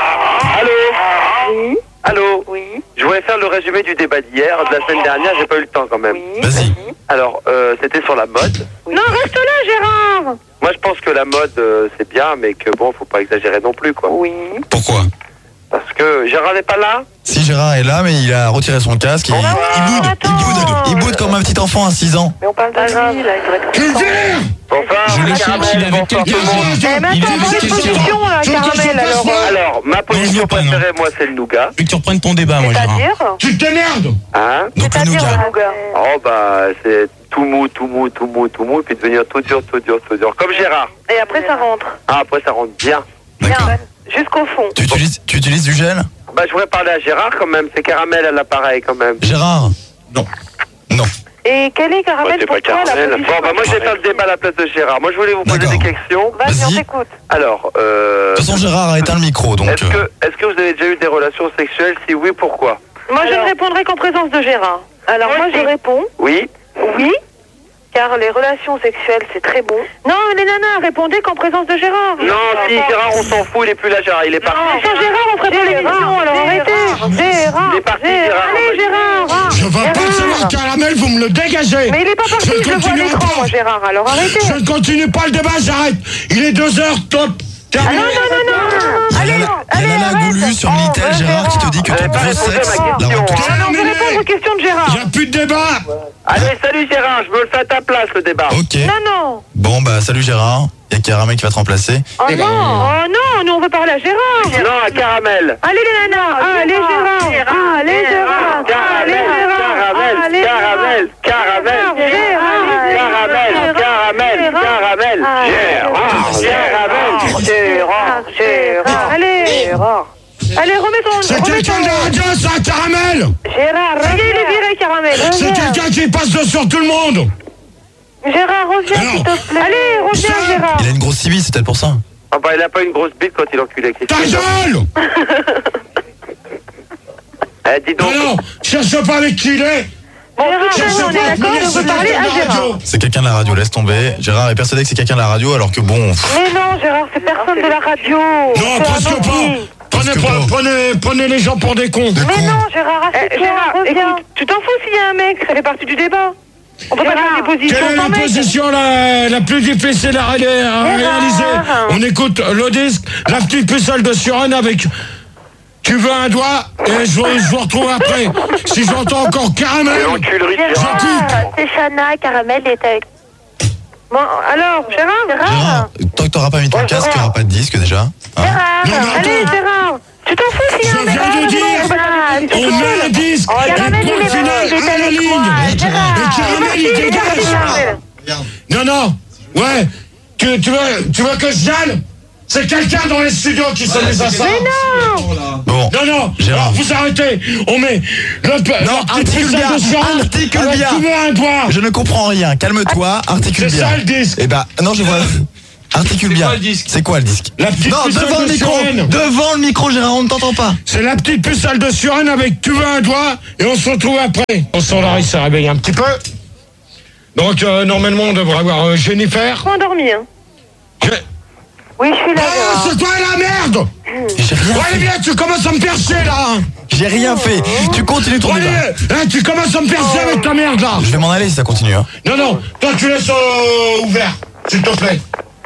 Allô?
Oui.
Allô?
Oui.
Je voulais faire le résumé du débat d'hier, de la semaine dernière, j'ai pas eu le temps quand même.
Oui.
Vas-y.
Alors, euh, c'était sur la mode.
Non, reste là, Gérard.
Moi, je pense que la mode, euh, c'est bien, mais que bon, faut pas exagérer non plus, quoi.
Oui.
Pourquoi?
Parce que Gérard n'est pas là.
Si Gérard est là, mais il a retiré son casque, il, il boude, il
attends.
boude, il boude comme un petit enfant à six ans.
Mais on parle de lui, là, il devrait être
Tu le vire.
Bonsoir,
Je le
c'est
cherche,
Caramel,
il est avec
bonsoir
quelqu'un.
tout le monde.
Eh, mais
Il
attends,
est
pose
avec
une
quelqu'un.
position, là,
Tu veux que je
caramel,
fasse
alors.
quoi?
Alors, ma
Non, je
position
veux pas, non.
préférée, moi, c'est le nougat.
Je veux que tu reprennes ton débat, moi, Gérard.
C'est-à-dire?
Tu t'émerdes.
Hein?
Donc le
C'est-à-dire,
nougat.
le nougat.
Oh, bah, c'est tout mou, tout mou, tout mou, tout mou, et puis devenir tout dur, tout dur, tout dur. Comme Gérard.
Et après, ça rentre.
Ah, après, ça rentre bien.
D'accord.
Jusqu'au fond.
Tu utilises, tu utilises du gel?
Bah, je voudrais parler à Gérard quand même. C'est Caramel à l'appareil quand même.
Gérard? Non. Non.
Et quelle est,
Moi,
caramel,
c'est
pour
pas
toi, la
Caramel.
position?
Bon, bah, moi, je vais faire le débat à la place de Gérard. Moi, je voulais vous poser
D'accord.
des questions.
Vas-y, on
Vas-y.
t'écoute.
Alors, euh.
De toute façon, Gérard a éteint le micro, donc.
Est-ce
euh,
que, est-ce que vous avez déjà eu des relations sexuelles? Si oui, pourquoi?
Moi, je ne répondrai qu'en présence de Gérard. Alors, moi, je réponds
Oui.
oui, car les relations sexuelles, c'est très bon. Non, les nanas, répondez qu'en présence de Gérard.
Non, si Gérard, on s'en fout, il est plus là, Gérard, il est parti.
Non, sans Gérard, on ferait pas l'émission, alors arrêtez. Gérard,
Il est parti,
Gérard.
Gérard.
Allez, Gérard.
Je veux pas
Gérard.
savoir caramel, vous me le dégagez.
Mais il est pas parti,
Je
je le vois à
continuerai
l'écran,
pas.
moi, Gérard, alors arrêtez.
Je ne continue pas le débat, j'arrête. Il est deux heures, top.
Ah non,
Terminé.
non, non, non.
Il y a
Allez,
Lala- il y
allez,
a Lala
arrête.
Goulu sur
Oh,
Minitel,
ouais,
Gérard, qui te dit que
Vous
ton
avez pas
gros
répondu à
sexe
ma
l'a
question.
rendu tout
Ah non, on veut répondre aux questions de Gérard.
Il n'y a plus de débat.
Allez, salut Gérard, je me le fais à ta place, le débat.
Ok.
Non, non.
Bon, bah, salut Gérard. Il y a Caramel qui va te remplacer.
Oh non, oh non, nous on veut parler à Gérard.
Non, à Caramel.
Allez les nanas, allez Gérard, allez Gérard, allez Gérard,
Caramel,
allez
caramel, caramel, caramel, caramel, caramel, Gérard, Gérard,
Gérard, Gérard, allez Gérard. Allez, remets ton...
C'est
remets
quelqu'un de la
ton...
radio, c'est un caramel.
Gérard, reviens, il est viré, caramel.
C'est
Reviens.
quelqu'un qui passe de sur tout le monde.
Gérard, reviens,
Alors,
s'il te plaît. Allez, reviens,
ça,
Gérard.
Il a une grosse civile, c'est peut-être pour ça.
Ah bah il a pas une grosse bite quand il enculait
Ta
Christine.
gueule.
Eh, dis donc.
Non, non, cherche pas avec qui il est.
Gérard,
Cherche
on est
pas,
d'accord,
mais
on
c'est
veut parler
quelqu'un de
à
la radio.
Gérard.
C'est quelqu'un de la radio, laisse tomber. Gérard est persuadé que c'est quelqu'un de la radio, alors que bon. pff,
Mais non, Gérard, c'est personne de la radio.
Non,
C'est
presque
un
pas.
gentil.
Prenez,
Presque
pre-
pas.
prenez, prenez les gens pour des cons.
de
Mais
con.
non, Gérard,
Eh,
assieds-toi,
Gérard,
reviens.
écoute,
Tu t'en fous s'il y a un mec, ça fait partie du débat. On peut pas faire des
Quelle
positions
est
sans
la
mec.
position la, la plus difficile à, ré- à réaliser? On écoute le disque, la petite pucelle de Suren avec... Tu veux un doigt et je, vous- je vous retrouve après. Si j'entends encore caramel,
L'enculerie de
je
Gérard.
coupe.
C'est Chana, Caramel est avec.
Bon, alors, Gérard,
Gérard, tant que t'auras pas mis ton casque, il n'y aura pas de disque déjà. Hein
Gérard,
Non, mais
allez,
attends.
Gérard. Tu t'en fous s'il y a
Je
un mec.
viens de
Ah,
dire,
non, bah, ils sont
on
tout
met
seuls.
un disque,
Oh,
et
Caramel, il
point
est
final
avec, il est
à la
avec
ligne.
moi,
Et
Gérard.
Caramel, il
Merci,
dégage.
Caramel.
Non, non, ouais, tu, tu, veux, tu veux que je gêne? C'est quelqu'un dans les studios qui s'est mis à ça.
Mais non.
Bon.
Non, non,
Gérard.
alors, vous arrêtez. On met le,
Non,
la petite
articule
pucelle
bien,
de Suren
articule
avec
bien.
Tu veux un doigt.
Je ne comprends rien. Calme-toi, articule
C'est
bien.
ça, le disque.
Eh ben, non, je vois. Articule bien. C'est quoi le disque?
La petite
Non,
pucelle
devant
de
le micro.
Suresnes.
Devant le micro, Gérard, on ne t'entend pas.
C'est la petite pucelle de Suresnes avec tu veux un doigt et on se retrouve après. On s'en il s'est réveillé un petit peu. Donc euh, normalement on devrait avoir euh, Jennifer.
Pas endormi, hein.
Je...
Oui, je suis là.
Oh, c'est toi la merde.
J'ai rien
Bon, allez
fait.
bien, tu commences à me faire chier là.
J'ai rien fait. Tu continues ton
Bon, allez,
débat.
hein, tu commences à me faire chier avec ta merde là.
Je vais m'en aller si ça continue. Hein.
Non, non, toi tu laisses euh, ouvert, s'il te plaît.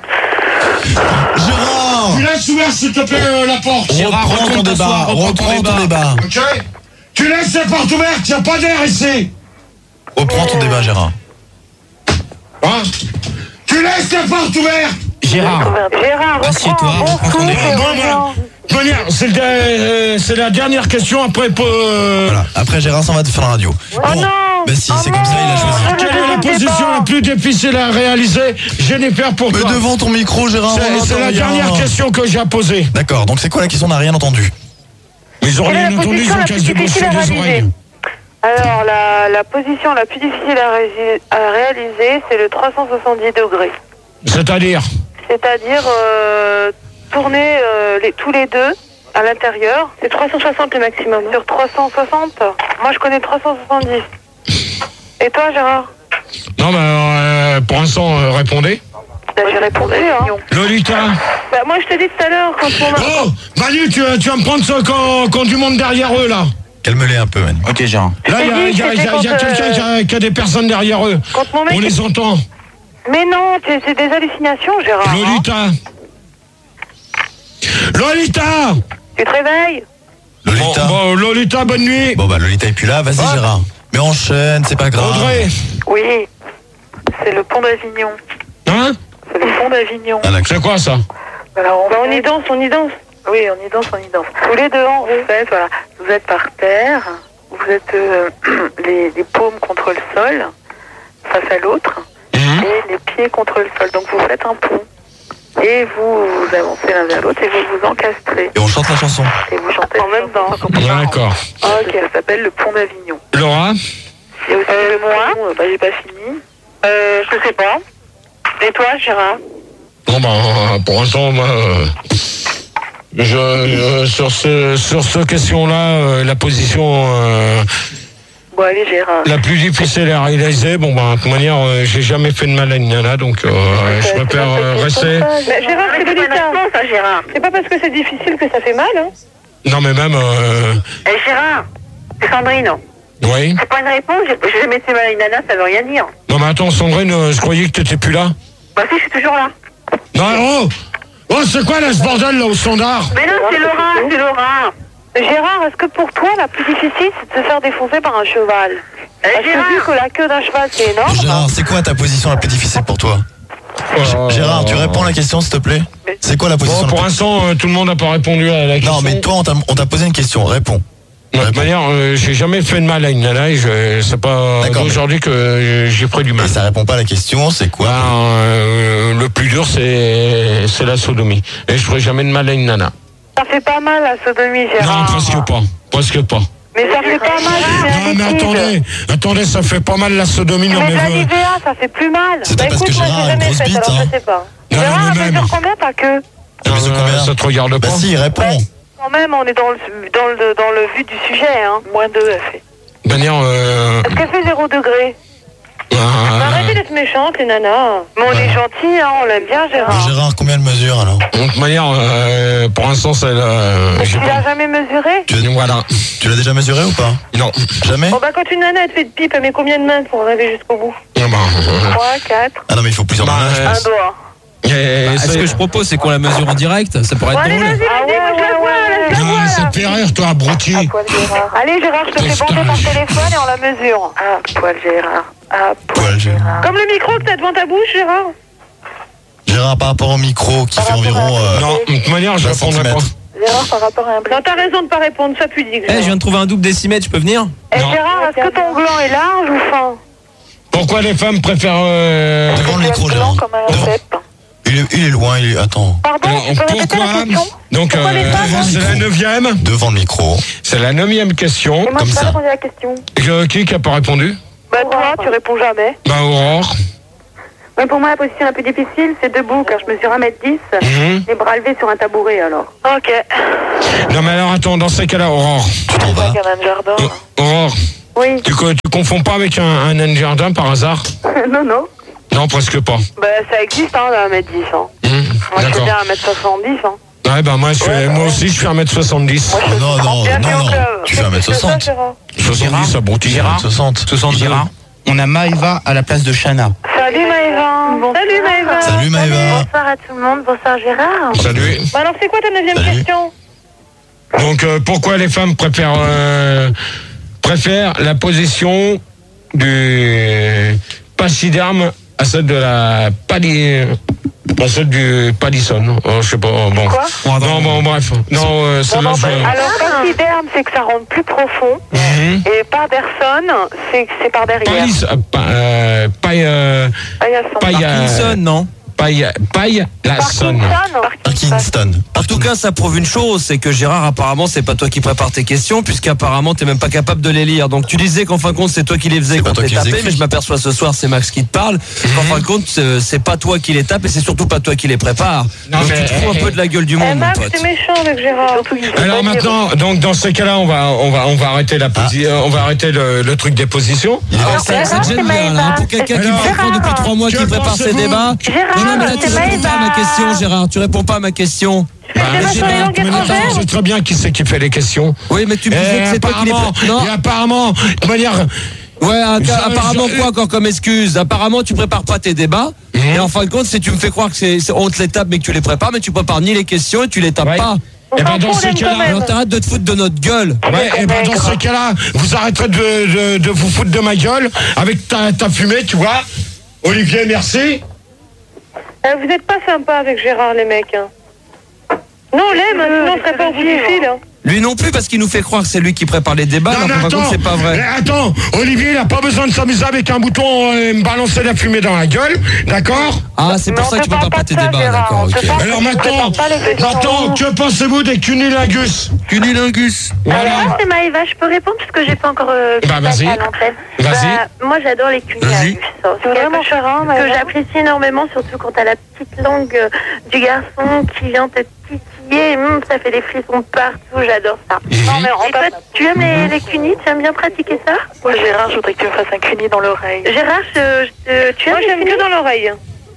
Gérard,
Tu laisses ouvert, s'il te plaît, euh, la porte.
reprends ton débat. Reprends ton débat.
Ok. Tu laisses la porte ouverte, y a pas d'air ici.
Reprends ton débat, Gérard.
Hein? Tu laisses la porte ouverte.
Gérard,
Gérard,
assieds-toi,
reprends,
reprends ton
bon
débat.
souffle,
Bon,
reviens.
ben, venir, c'est le, euh, c'est la dernière question après. Euh,
Voilà. Après, Gérard s'en va te faire la radio.
Oh non.
Bah si,
Oh
c'est comme ça, il a choisi.
non.
Quelle est la position la plus difficile à réaliser? Jennifer, pour
Mais
toi.
devant ton micro, Gérard, on
C'est
n'entend
c'est la
rien.
dernière question que j'ai posée.
D'accord, donc c'est quoi la question? On n'a rien entendu.
Mais ils ont
Quelle est
rien
la
entendu, ils
position
ont
la
cassé
plus
des
difficile
bouchées
à
des
réaliser?
oreilles.
Alors, la, la position la plus difficile à, rési- à réaliser, c'est le trois cent soixante-dix degrés.
C'est-à-dire?
C'est-à-dire euh, tourner euh, les, tous les deux à l'intérieur. C'est trois cent soixante le maximum. Sur trois cent soixante, moi je connais trois cent soixante-dix. Et toi, Gérard?
Non, bah, euh, pour l'instant, euh, répondez.
Ben, j'ai répondu, hein.
Lolita.
Bah, moi je te dis tout à l'heure, quand on a...
Oh, Manu, tu, tu vas me prendre ce quand, quand du monde derrière eux, là.
Calme-les un peu, man.
Ok, Gérard.
Là, il y a,
dit,
y a- y a-
c'était
y a
quand,
quelqu'un qui a, qui a des personnes derrière eux.
Quand mon mec...
On les entend.
Mais non, c'est c'est des hallucinations, Gérard. hein.
Lolita. Lolita.
Tu te réveilles?
Lolita.
Bon, bon, Lolita, bonne nuit.
Bon bah Lolita est plus là, vas-y
Ah.
Gérard. Mais enchaîne, c'est pas grave.
Audrey.
Oui, c'est le pont d'Avignon.
Hein?
C'est le pont d'Avignon.
Ah, d'accord.
C'est quoi ça?
Alors, on,
Bah, on
fait-
y danse, on y danse.
Oui, on y danse, on y danse. Tous les deux en fait, voilà. Vous êtes par terre, vous êtes euh, les, les paumes contre le sol, face à l'autre,
Mhm.
et les pieds contre le sol. Donc vous faites un pont. Et vous, vous avancez l'un vers l'autre et vous vous encastrez.
Et on chante la chanson.
Et vous chantez
En même temps.
D'accord.
Ok, ça s'appelle le pont d'Avignon.
Laura?
Il y a aussi
Euh,
le
moi
pont, euh, bah j'ai pas fini.
Euh, je sais pas. Et toi, Gérard?
Bon, bah, pour l'instant, moi, euh, je, je- sur ce, sur ce question-là, euh, la position euh,
Bon, allez Gérard.
la plus difficile à réaliser, bon, bah, de toute manière, euh, j'ai jamais fait de mal à une nana, donc euh, je préfère euh, rester.
Mais Gérard, c'est Lolita.
ça, Gérard.
C'est pas parce que c'est difficile que ça fait mal, hein.
Non, mais même, euh,
Eh Gérard, c'est Sandrine.
oui.
C'est pas une réponse, j'ai j'ai jamais fait mal à une nana, ça veut rien dire.
Non, mais attends, Sandrine, euh, je croyais que t'étais plus là.
Bah si, je suis toujours là.
Non, oh! Oh, c'est quoi là, ce bordel, là, au standard?
Mais non, c'est Laura, c'est Laura.
Gérard, est-ce que pour toi, la plus difficile, c'est de se faire défoncer par un cheval? Parce que vu que la queue d'un cheval, c'est énorme.
Gérard, c'est quoi ta position la plus difficile pour toi?
Euh,
Gérard, tu réponds à la question s'il te plaît? C'est quoi la position
Bon, pour
la plus...
l'instant, euh, tout le monde n'a pas répondu à la question.
Non mais toi on t'a on t'a posé une question, réponds.
De toute manière, euh, j'ai jamais fait de mal à une nana et je, c'est pas
D'accord,
aujourd'hui que euh, j'ai pris du mal.
Et ça répond pas à la question, c'est quoi?
Ben, euh, le plus dur, c'est c'est la sodomie. Et je ferai jamais de mal à une nana.
Ça fait pas mal, la sodomie,
Non,
Gérard.
presque pas. Presque pas.
Mais ça fait pas mal, c'est
Non,
un
mais
liquide.
attendez, attendez, ça fait pas mal la sodomie. Non,
Mais
mais
de la
euh,
N I V A, ça fait plus mal.
C'est
Bah
parce
écoute,
que
moi,
Gérard
j'ai
a une
jamais
grosse
fait,
bite,
alors
hein.
je sais pas.
Non,
Gérard,
mais
elle
même.
mesure combien ta queue?
Elle mesure
euh,
combien?
ça te regarde
Bah
pas.
si, réponds.
Quand même, on est dans le, dans le, dans le vu du sujet, hein.
Moins deux, elle fait.
De manière, euh,
Est-ce qu'elle fait zéro degré?
euh,
Arrêtez d'être méchante, les nanas. Mais on est gentils, hein, on l'aime bien,
Mais
Gérard.
Gérard, combien elle mesure alors?
de toute manière, euh, pour l'instant, c'est euh,
Tu
j'ai
l'as
pas.
jamais mesuré?
Tu,
Voilà.
tu l'as déjà mesuré ou pas?
Non.
Jamais?
Bon bah quand une nana, elle te fait de pipe, elle met combien de mains pour arriver jusqu'au bout?
Ah, bah, euh,
trois, quatre,
Ah non mais il faut plusieurs
bah,
ménages.
euh,
un doigt.
et
Bah,
c'est-
ce que je propose, c'est qu'on la mesure en direct. Ça pourrait
Bon,
être
allez,
drôle.
vas-y,
Ah
vas-y, moi je la vois, laisse la
Ah,
voir,
ça
là.
te fait rire, toi, abruti.
À poil Gérard.
Allez, Gérard, je te fais
Putain.
bander ton téléphone et on la mesure.
À poil Gérard. À
Poil
poil
Gérard.
Gérard.
Comme le micro que t'as devant ta bouche, Gérard.
Gérard, par rapport au micro qui
Par
fait
rapport
environ...
à-
euh,
Non, de toute manière, je
vingt
répondrai pas.
centimètres.
Gérard par rapport à un blé.
Non, t'as raison de pas répondre, ça pudique.
Eh, je viens de trouver un double décimètre, je peux venir?
Eh,
Non.
Gérard, est-ce que ton gland est large ou fin?
Pourquoi les femmes préfèrent... Euh...
Devant le micro,
Blanc
Gérard.
comme un
Devant.
cèpe.
Il est, il est loin, il est... Attends.
Pardon,
Alors,
tu peux répéter la
pourquoi
question?
Donc,
Pourquoi les
euh,
femmes
c'est la neuvième.
Devant le micro.
C'est la neuvième question.
Et moi,
Comme
je pas
ça.
répondu à la question.
Je- qui qui a pas répondu?
Bah toi, tu réponds jamais.
Bah, Aurore.
Bah
Oui, pour moi, la position la plus difficile, c'est debout, car je mesure un mètre dix,
Mhm.
les bras levés sur un tabouret, alors.
Ok.
Non, mais alors, attends, dans ces cas-là, Aurore.
Tu t'en vas.
Avec un jardin.
Euh, Aurore,
Oui.
tu, co- tu confonds pas avec un, un nain de jardin par hasard?
non, non.
Non, presque pas.
Bah, ça existe, hein, un mètre dix. Hein.
Mhm.
Moi, je fais
D'accord.
bien un mètre soixante-dix. Hein.
Ouais, bah, moi, je fais, moi aussi, je fais un mètre soixante-dix.
Oh, non, non, non, non. Tu fais un mètre soixante.
soixante-dix, ça broutille.
Gérard.
soixante.
soixante Gérard. On a Maëva à la place de Chana.
Salut Maëva. Salut Maëva.
Salut Maëva.
Bonsoir à tout le monde, bonsoir Gérard.
Salut.
Bah alors, c'est quoi ta neuvième
Salut.
question?
Donc, euh, pourquoi les femmes préfèrent, euh, préfèrent la position du pachyderme à celle de la pali... à celle du palisson? Oh, je sais pas, bon.
Quoi?
Non, bon, bref. Non, euh, c'est
Non,
là,
non, bah,
je...
alors, pachyderme, c'est que ça rentre plus profond.
Mhm.
Et Parderson, c'est que c'est par derrière.
Palis, euh, pa- euh, paille, euh,
Paillasson.
paille, euh,
Parkinson, non?
paille, paille, la sonne.
Parkinson.
Parkinson.
En tout cas, ça prouve une chose, c'est que Gérard, apparemment, c'est pas toi qui prépare tes questions, puisqu'apparemment, t'es même pas capable de les lire. Donc, tu disais qu'en fin de compte, c'est toi qui les faisais
C'est pas
quand
toi
t'es
qui les
tapé,
écris.
mais je m'aperçois ce soir, c'est Max qui te parle. qu'en fin de compte, c'est c'est pas toi qui les tape et c'est surtout pas toi qui les prépare.
Non,
Donc,
mais-
tu te fous un peu de la gueule du
Eh,
monde, mon
Max,
pote.
c'est méchant avec Gérard.
Alors maintenant, donc dans ces cas-là, on va, on va, on va arrêter la posi- euh, on va arrêter le, le truc des positions.
Il est
Alors,
comme
ça,
ça.
ça te gêne bien, là, hein, pour quelqu'un qui me fait croire depuis trois mois
que
qu'il prépare ses
pensez-vous
débats.
Gérard,
Non, non, mais là, tu
c'est
réponds pas à ma
Maëva.
question, Gérard. Tu réponds pas à ma question.
Bah,
c'est pas sur les langues
mais attends,
étrangères.
je sais très bien qui c'est qui fait les questions.
Oui, mais tu me disais
Et
que c'est toi qui les
apparemment,
prépare. Non.
et apparemment, de manière,
Ouais, un-
Je-
apparemment
je-
quoi encore comme excuse? Apparemment tu prépares pas tes débats. Et en fin de compte, si tu me fais croire que c'est c'est- on te les tape mais que tu les prépares, mais tu prépares ni les questions et tu les tapes
Ouais.
pas.
et ben dans
s'en
ces
fout,
cas-là,
quand même.
Alors t'arrêtes de te foutre de notre gueule.
ouais, et ben dans ces cas-là, vous arrêterez de, de, de vous foutre de ma gueule avec ta, ta fumée, tu vois. Olivier, merci.
Euh, vous n'êtes pas sympa avec Gérard, les mecs. Hein. Non, on l'aime, sinon on serait pas au bout du fil. Hein.
Lui non plus parce qu'il nous fait croire que c'est lui qui prépare les débats, alors
mais
qu'en fin de compte, c'est pas vrai.
eh, attends, Olivier, il a pas besoin de s'amuser avec un bouton et me balancer la fumée dans la gueule, d'accord?
Ah, c'est pour
Mais
ça
on
que tu
te
prépares
parle
pas
pas
tes
de ça,
débats,
Gérard,
d'accord,
on te
ok.
parle-
Alors maintenant,
prépare pas les questions.
maintenant, que pensez-vous des cunilingus?
Cunilingus.
Voilà.
Alors, c'est Maëva, je peux répondre parce que j'ai pas encore euh,
Bah,
passé
vas-y.
à l'antenne.
Vas-y.
Bah, moi, j'adore les cunilingus. Ça,
Tu veux vraiment faire un,
que
Maëva
j'apprécie énormément, surtout quand t'as la petite langue euh, du garçon qui vient te titiller. Hum, ça fait des frissons partout, j'adore ça.
Non, mais on
Et toi, tu aimes les, les cunis? Tu aimes bien pratiquer ça?
Moi, Gérard, je voudrais que tu me fasses un cuni dans l'oreille.
Gérard, je- je- tu aimes
Moi,
les
j'aime
cunis?
que dans l'oreille.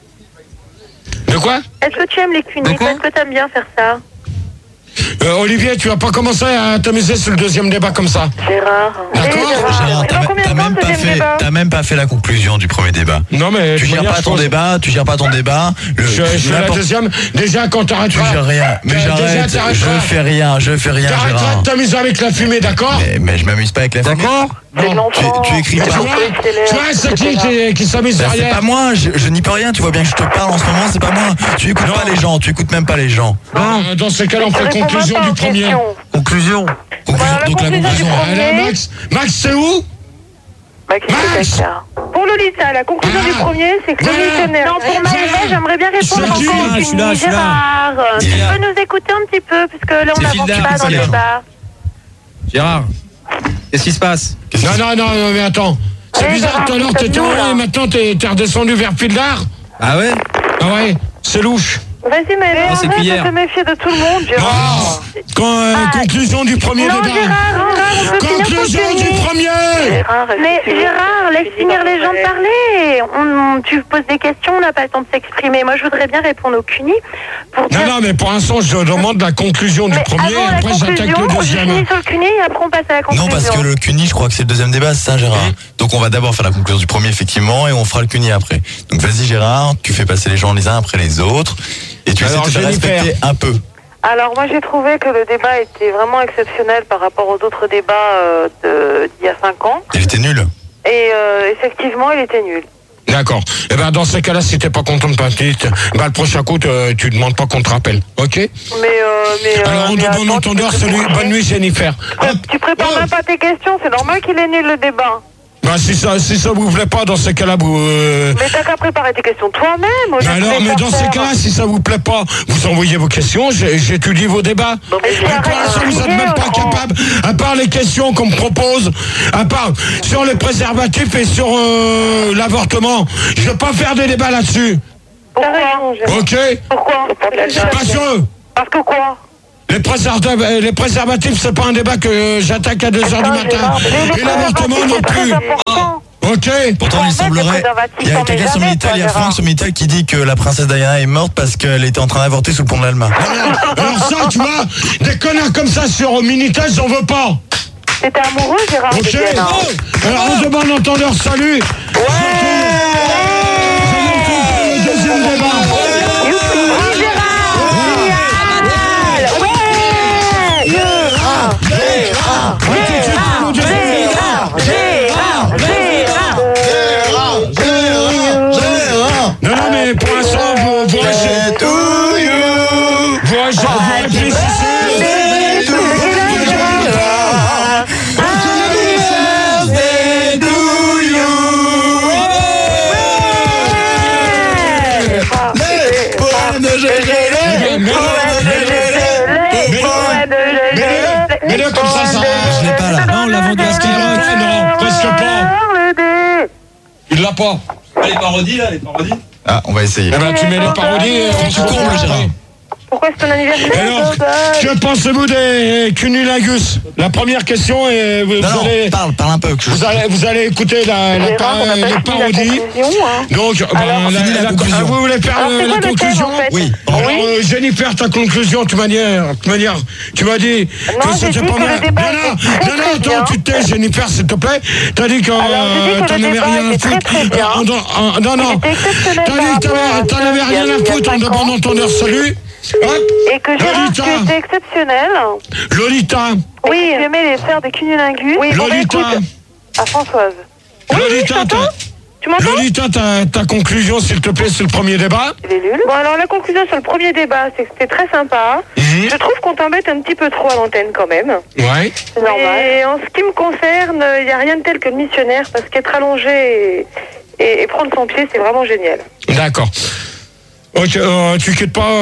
De quoi?
Est-ce que tu aimes les cunis?
De quoi
Est-ce que tu aimes bien faire ça?
Euh, Olivier, tu vas pas commencer à t'amuser sur le deuxième débat comme ça.
Gérard.
D'accord.
Gérard,
Et
t'as
dans combien
t'as
de temps,
même pas
deuxième
fait,
débat
t'as même pas fait la conclusion du premier débat.
Non mais
Tu
de
gères
manière,
pas
je
ton
pense-
débat, tu gères pas ton débat. Le,
Je, je fais la
n'importe-
deuxième. Déjà quand
Tu
t'arrêteras.
gères rien. Mais
Déjà,
j'arrête.
t'arrêteras.
Je fais rien, je fais rien,
T'arrêteras
Gérard.
de t'amuser avec la fumée, d'accord?
Mais, mais je m'amuse pas avec la fumée.
D'accord?
C'est
Non.
l'enfant.
Tu, tu écris
Mais tu
pas.
vois, tu vois, c'est qui qui, qui s'amuse
Ben, c'est
derrière?
pas moi, je, je n'y peux rien, tu vois bien que je te parle en ce moment, c'est pas moi. Tu écoutes
Non.
pas les gens, tu écoutes même pas les gens.
Non, euh, dans ces cas-là, on
Tu
fait
réponds même
conclusion
pas
du
aux
premier.
questions.
Conclusion. Conclusion.
Voilà, la
Donc la
conclusion du
conclusion.
premier.
Alors, Max, Max, c'est où?
Max,
Max.
c'est caca. Pour Lolita, la conclusion
Ah.
du premier, c'est que le
Voilà.
missionnaire.
Non, pour Maëva,
Gérard.
j'aimerais bien répondre
Je suis
encore
là,
aux
je suis là,
cunis.
je suis là.
Gérard, tu
Il est là.
peux nous écouter un petit peu, puisque là, on
C'est
n'avance
Gilda,
pas dans
c'est
le
là.
débat.
Gérard, qu'est-ce qui se passe?
Non, non, non, non, mais attends. C'est
Allez,
bizarre,
Gérard,
tout à l'heure
c'est
t'étais
nous,
en haut
là.
et maintenant t'es t'es redescendu vers Pildar.
Ah ouais?
Ah ouais, c'est louche.
Vas-y, mais
Ah, c'est
arrête
cuillère.
de te méfier de tout le monde, Gérard.
Ah, quand, euh,
Ah.
conclusion du premier
Non,
débat.
Gérard, Gérard, on peut finir ton
Conclusion
cuni.
du premier.
Gérard, est-ce
Mais
que tu veux-
Gérard, laisse
tu dis
finir
dans
les gens
l'oreille.
parler. On, tu poses des questions, on n'a pas le temps de s'exprimer. Moi, je voudrais bien répondre au cuni pour dire...
Non, non, mais pour l'instant, je demande la conclusion du
Mais
premier et
avant la
après j'attaque
conclusion,
le
je
deuxième.
finis sur le cuni et après on passe à la conclusion.
Non, parce que le CUNY, je crois que c'est le deuxième débat, c'est ça, Gérard. Donc on va d'abord faire la conclusion du premier, effectivement, et on fera le CUNY après. Donc vas-y, Gérard, tu fais passer les gens les uns après les autres, et tu essaies
Alors,
de te
Jennifer.
respecter un peu.
Alors moi j'ai trouvé que le débat était vraiment exceptionnel par rapport aux autres débats euh, de- d'il y a cinq ans.
Il était nul.
Et euh, effectivement il était nul.
D'accord. Et ben dans ces cas-là, si t'es pas content de partir, bah le prochain coup, te- tu demandes pas qu'on te rappelle. Ok?
Mais, euh, mais, euh,
Alors, en
mais
de bon
attends,
entendeur,
tu peux
salut,
te
bonne nuit Jennifer.
Tu-
Hop.
Tu prépares
Oh.
même pas tes questions, c'est normal qu'il est nul le débat.
Bah Bah, si ça, si ça vous plaît pas, dans ces cas-là, vous. Euh...
Mais t'as qu'à préparer tes questions toi-même.
Mais alors, mais dans ces cas-là, si ça vous plaît pas, vous envoyez vos questions, j'étudie vos débats.
Bon, mais
mais pour l'instant, vous n'êtes même pas capable, à part les questions qu'on me propose, à part sur les préservatifs et sur euh, l'avortement, je ne veux pas faire des débats là-dessus.
Pourquoi?
Ok.
Pourquoi?
Parce que.
Parce que quoi?
Les préservatifs, les préservatifs, c'est pas un débat que j'attaque à deux heures du matin. Et l'avortement non plus. Ok.
Pourtant, il semblerait. Il y a quelqu'un sur Minitel, il y a Franck sur Minitel qui dit que la princesse Diana est morte parce qu'elle était en train d'avorter sous le pont de l'Alma.
Alors ça, tu vois, des connards comme ça sur Minitel, j'en veux pas.
T'étais amoureux, Gérard?
Ok. Alors on demande entendeur salut. Ouais. Le deuxième débat. Non, non, mais pour l'instant, vous, vous réfléchissez. Vous réfléchissez. Mets-le comme ça, ça.
Je l'ai pas là.
Non, on l'a vendu à Skyrock.
Non, presque pas. Il l'a pas.
Ah, les parodies là, les parodies.
Ah, on va essayer.
Eh ben, tu mets les parodies et tu combles, Gérard.
Pourquoi c'est ton anniversaire?
Alors, que pensez-vous des cunnilingus? La première question est... Vous,
Non,
vous
non,
allez,
parle, parle un peu. Que je...
vous, allez, vous allez écouter la, la,
Gérard, on n'a pas
les
fini
parodies.
la conclusion, hein.
Donc, ben,
Alors,
la,
fini la
la-
conclusion.
ah, vous voulez faire
Alors,
euh,
c'est
la
quoi le thème,
conclusion?
en fait?
Oui.
Alors, euh, Jennifer, ta conclusion, de toute manière, de toute manière, tu m'as dit
Non,
que
j'ai
c'était
dit
pas
que
bien.
le débat
Non, non,
était très,
non, non,
très bien.
attends, tu te tais, Jennifer, s'il te plaît. T'as dit que
Alors, j'ai dit
euh,
que
t'en
le
avais
débat
rien à
était
foutre.
très, très bien.
Euh, en- en- Non, non.
C'était exceptionnel
T'as
par
dit que
rapport
t'avais-
à
t'en
ça,
avais
il y a-
rien
il y
à
a
foutre en
cinq
demandant
ans.
entendeur salut. Hop.
Et que Gérard,
Lolita.
tu étais exceptionnel.
Lolita.
Oui, j'aimais les faire des cunnilingus. Oui, bon, bah,
Lolita.
écoute, à Françoise. Oui,
Lolita,
je t'entends.
ta-
Tu m'entends?
Lolita, ta, ta conclusion, s'il te plaît, sur le premier débat.
Il est nul. Bon, alors la conclusion sur le premier débat, c'est que c'était très sympa.
Mhm.
Je trouve qu'on t'embête un petit peu trop à l'antenne quand même.
Ouais.
C'est normal. Et en ce qui me concerne, il n'y a rien de tel que le missionnaire parce qu'être allongé et, et- et prendre son pied, c'est vraiment génial.
D'accord. Ok, euh, tu quittes pas,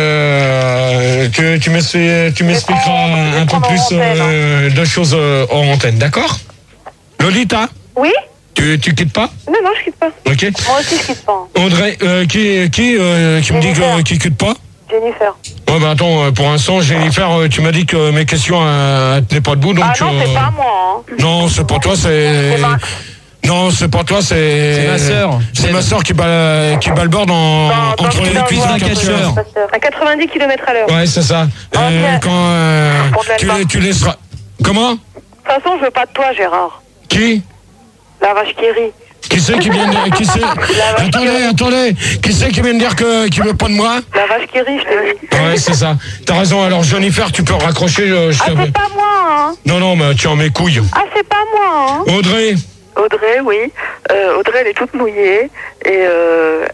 euh, tu, tu m'expliques- tu m'expliqueras un peu plus euh, de choses euh, hors antenne, d'accord? Lolita,
Oui?
tu, tu quittes pas?
Non, non, je quitte pas.
Ok.
Moi aussi, je quitte pas.
Audrey, euh, qui, qui, euh, qui me dit
Jennifer.
que, qui quitte pas?
Jennifer.
Ouais, bah attends, euh, pour l'instant, Jennifer, euh, tu m'as dit que mes questions, euh, elles tenaient pas debout, donc...
Ah non, c'est
euh,
pas moi. Hein.
Non, c'est pas toi, c'est...
C'est Max.
Non, c'est pas toi, c'est...
C'est ma sœur.
C'est ma sœur qui, bat, qui balborde en,
Dans- dans-
entre les
dans-
cuisses d'un
dans-
catcheur.
À quatre-vingt-dix kilomètres à l'heure.
Ouais, c'est ça.
Ah,
Euh,
bien.
quand euh,
Pour de
tu,
l'alpha.
tu laisseras... Comment?
De toute façon, je veux pas de toi, Gérard.
Qui?
La vache qui rit.
Qui c'est qui vient de... Qui c'est...
vache
Attendez,
qui rit.
attendez. Qui c'est qui vient de dire que, qu'il veut pas de moi?
La vache qui rit, je te dis.
Ouais, c'est ça. T'as raison, alors Jennifer, tu peux raccrocher. Je, je
Ah,
t'avais-
c'est pas moi, hein.
Non, non, mais tu en mes couilles.
Ah, c'est pas moi, hein.
Audrey,
Audrey, oui. Euh, Audrey, elle est toute mouillée. Et euh...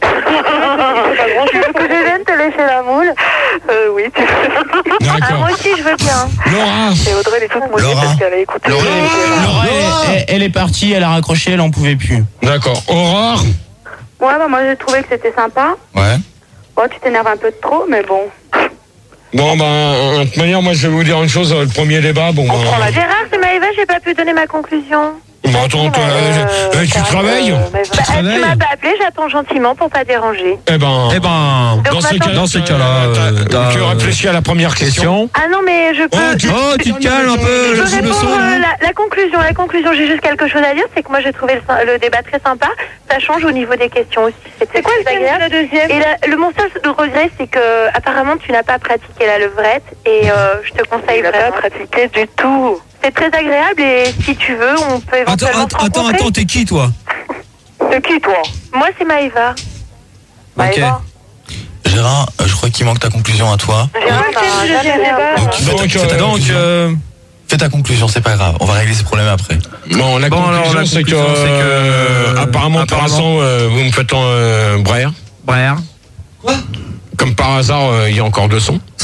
Tu veux que je vienne te laisser la moule?
euh, oui, tu
Ah,
d'accord.
moi aussi, je veux bien.
Laura,
Et Audrey, elle est toute mouillée
Laura.
parce qu'elle a écouté.
Laura.
les-
Laura, elle, elle- elle est partie, elle a raccroché, elle en pouvait plus.
d'accord. Aurore,
Ouais, bah, moi, j'ai trouvé que c'était sympa.
Ouais.
Bon, tu t'énerves un peu de trop, mais bon.
bon, ben, de toute manière, moi, je vais vous dire une chose. Le premier débat, bon, ben...
Gérard, c'est Maëva, j'ai pas pu donner ma conclusion.
Bon, attends, toi, euh, euh, tu travailles?
Bah, tu m'as pas appelé, j'attends gentiment pour pas déranger.
Eh ben...
Eh ben,
Dans ces
maintenant-
cas-là,
dans ces cas-là,
t'as-
euh, t'as-
tu réfléchis à la première question.
question.
Ah non, mais je peux...
Oh, tu,
Oh, tu te calmes un peu,
Je
je
peux
suis le
répondre
son.
euh, la, la conclusion. La conclusion, j'ai juste quelque chose à dire, c'est que moi j'ai trouvé le, le débat très sympa. Ça change au niveau des questions aussi. C'est quoi le thème de la deuxième? Et la- le mon seul regret, c'est que apparemment tu n'as pas pratiqué la levrette et euh, je te conseille
Il n'a pas
vraiment.
pratiqué du tout.
C'est très agréable et si tu veux, on peut
Attends,
éventuellement
attends,
se
attends,
rencontrer.
attends, t'es qui toi?
C'est qui, toi?
Moi c'est Maëva. Maëva.
Gérard, euh, je crois qu'il manque ta conclusion à toi.
Gérard, bah, jamais débat.
Donc, fais ta,
Donc,
fais ta
euh,
Donc,
conclusion.
euh,
Fais ta conclusion, c'est pas grave. On va régler ces problèmes après.
Bon, la
Bon, alors,
conclusion,
la
c'est que...
conclusion, c'est que,
euh,
euh,
apparemment, pour
apparemment-
l'instant, euh, vous me faites en euh, braire.
Brère.
Comme par hasard, euh, il y a encore deux sons.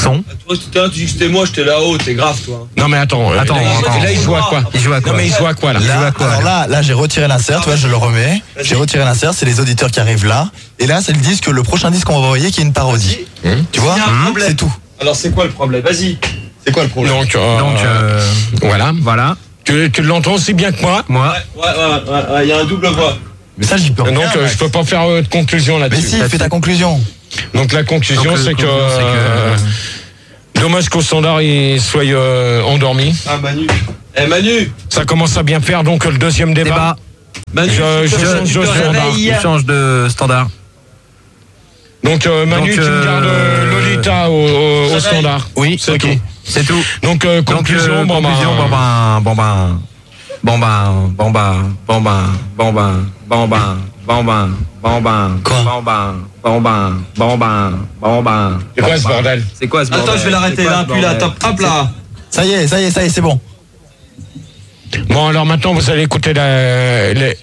Son.
Toi, tout à l'heure, tu dis que c'était moi, j'étais là-haut, t'es grave, toi.
Non mais attends, euh,
Attends,
là, il-
attends.
là, il joue à quoi
Il joue à quoi
Non mais il joue à quoi là
Là, alors là, là, j'ai retiré l'insert, tu vois, je le remets. J'ai retiré l'insert, c'est les auditeurs qui arrivent là. Et là, c'est le disque, le prochain disque qu'on va envoyer qui est une parodie. Tu vois,
Il y a un problème.
c'est tout.
Alors, c'est quoi le problème? Vas-y.
C'est quoi le problème?
Donc, euh,
Donc, euh,
voilà.
voilà.
Tu, tu l'entends aussi bien que moi.
Moi.
Ouais, ouais, ouais, ouais, ouais, il y a un double voix.
Mais ça, j'y peux rien.
Donc euh, je peux pas faire euh, de conclusion
Mais
là-dessus.
si, fais ta conclusion.
Donc la conclusion
Donc, le-
c'est que,
conclusion, c'est que-
euh, dommage qu'au standard il soit euh, endormi.
Ah, Manu. Eh, Manu.
Ça commence à bien faire donc le deuxième débat.
Débat.
Manu,
Je-
tu
je
te-
change
tu
de
te
standard.
réveilles.
Il change de standard.
Donc euh, Manu
Donc,
tu me
euh,
gardes euh, Lolita au, au- au
Ça
standard.
Oui,
c'est
ok.
tout.
C'est tout.
Donc euh,
Donc,
conclusion,
euh,
bon, bah,
conclusion, bon ben, bon ben, bon ben, bon ben, bon ben, bon ben, bon ben, bon ben, bon ben,
Quoi
bon ben, bon ben, bon ben, bon ben.
c'est quoi ce bordel?
C'est quoi ce bordel?
Attends, je vais l'arrêter
C'est quoi
là,
ce
puis là,
bordel?
top, hop là.
Ça y est, ça y est, ça y est, c'est bon.
Bon alors maintenant vous allez écouter la, les...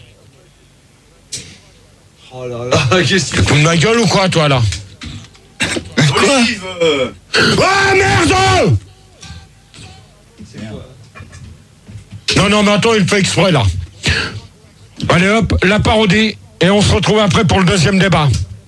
Oh là là, qu'est-ce que
Tu te fous de ma gueule ou quoi toi là?
Olive euh,
Ah merde! Non, non, mais attends, il fait exprès là. Allez hop, la parodie, et on se retrouve après pour le deuxième débat.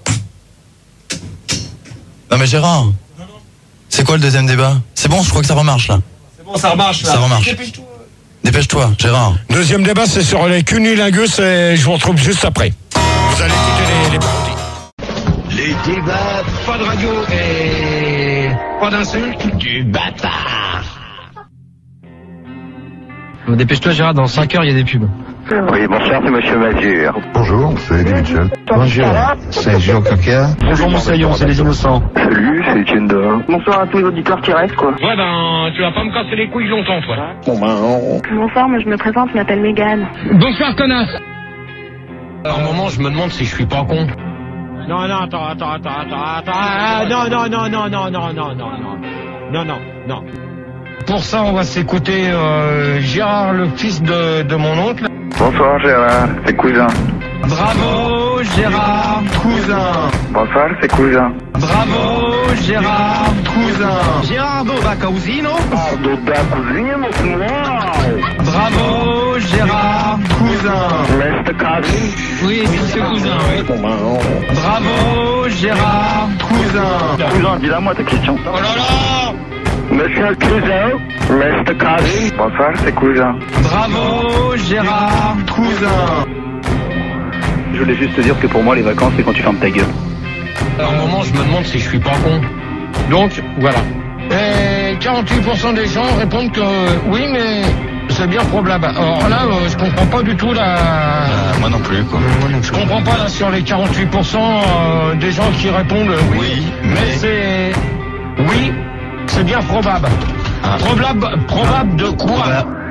Non mais Gérard, c'est quoi le deuxième débat? C'est bon, je crois que ça remarche là.
C'est bon, ça remarche là.
Ça remarche.
Dépêche-toi.
Dépêche-toi, Gérard.
Deuxième débat, c'est sur les cunilingus et je vous retrouve juste après. Vous allez écouter les, les parodies. Les débats, pas de radio et pas d'insulte, du bâtard.
Dépêche-toi Gérard, dans cinq heures il y a des pubs.
Oui, bonsoir, c'est Monsieur Mazur.
Bonjour, c'est Eddie Mitchell.
Bonjour, c'est Jean Coquer.
Bonjour Moussaillon, c'est les innocents.
Salut, c'est Etienne.
Bonsoir à tous les auditeurs qui restent, quoi.
Ouais, ben, tu vas pas me casser les couilles longtemps, toi.
Bon ben, on-
Bonsoir, moi je me présente, je m'appelle Mégane.
Bonsoir, connasse.
À un moment, je me demande si je suis pas con.
Non, non, attends, attends, attends, attends, attends. Ah, non, non, non, non, non, non, non, non, non. Non, non, non. Pour ça, on va s'écouter euh, Gérard, le fils de, de mon oncle.
Bonsoir Gérard, c'est cousin.
Bravo Gérard, cousin.
Bonsoir, c'est cousin.
Bravo Gérard, cousin. Gerardo da Causino.
Da cousino,
Bravo Gérard, cousin.
Reste casé.
Oui, c'est ce cousin, oui.
bon ben, on-
Bravo Gérard, cousin.
Cousin, dis-la moi ta question.
Oh là là.
Monsieur cousin, reste casé. Bonsoir, c'est cousin.
Bravo Gérard, cousin.
Je voulais juste te dire que pour moi, les vacances, c'est quand tu fermes ta gueule.
À un moment, je me demande si je suis pas con.
Donc, voilà. Et quarante-huit pour cent des gens répondent que oui, mais c'est bien probable. Alors là, euh, je comprends pas du tout la...
Euh, moi non plus, quoi.
Je comprends pas là sur les quarante-huit pour cent euh, des gens qui répondent euh, oui,
Oui,
mais,
mais-
c'est... Oui, c'est bien probable.
Ah.
Probable, probable de quoi?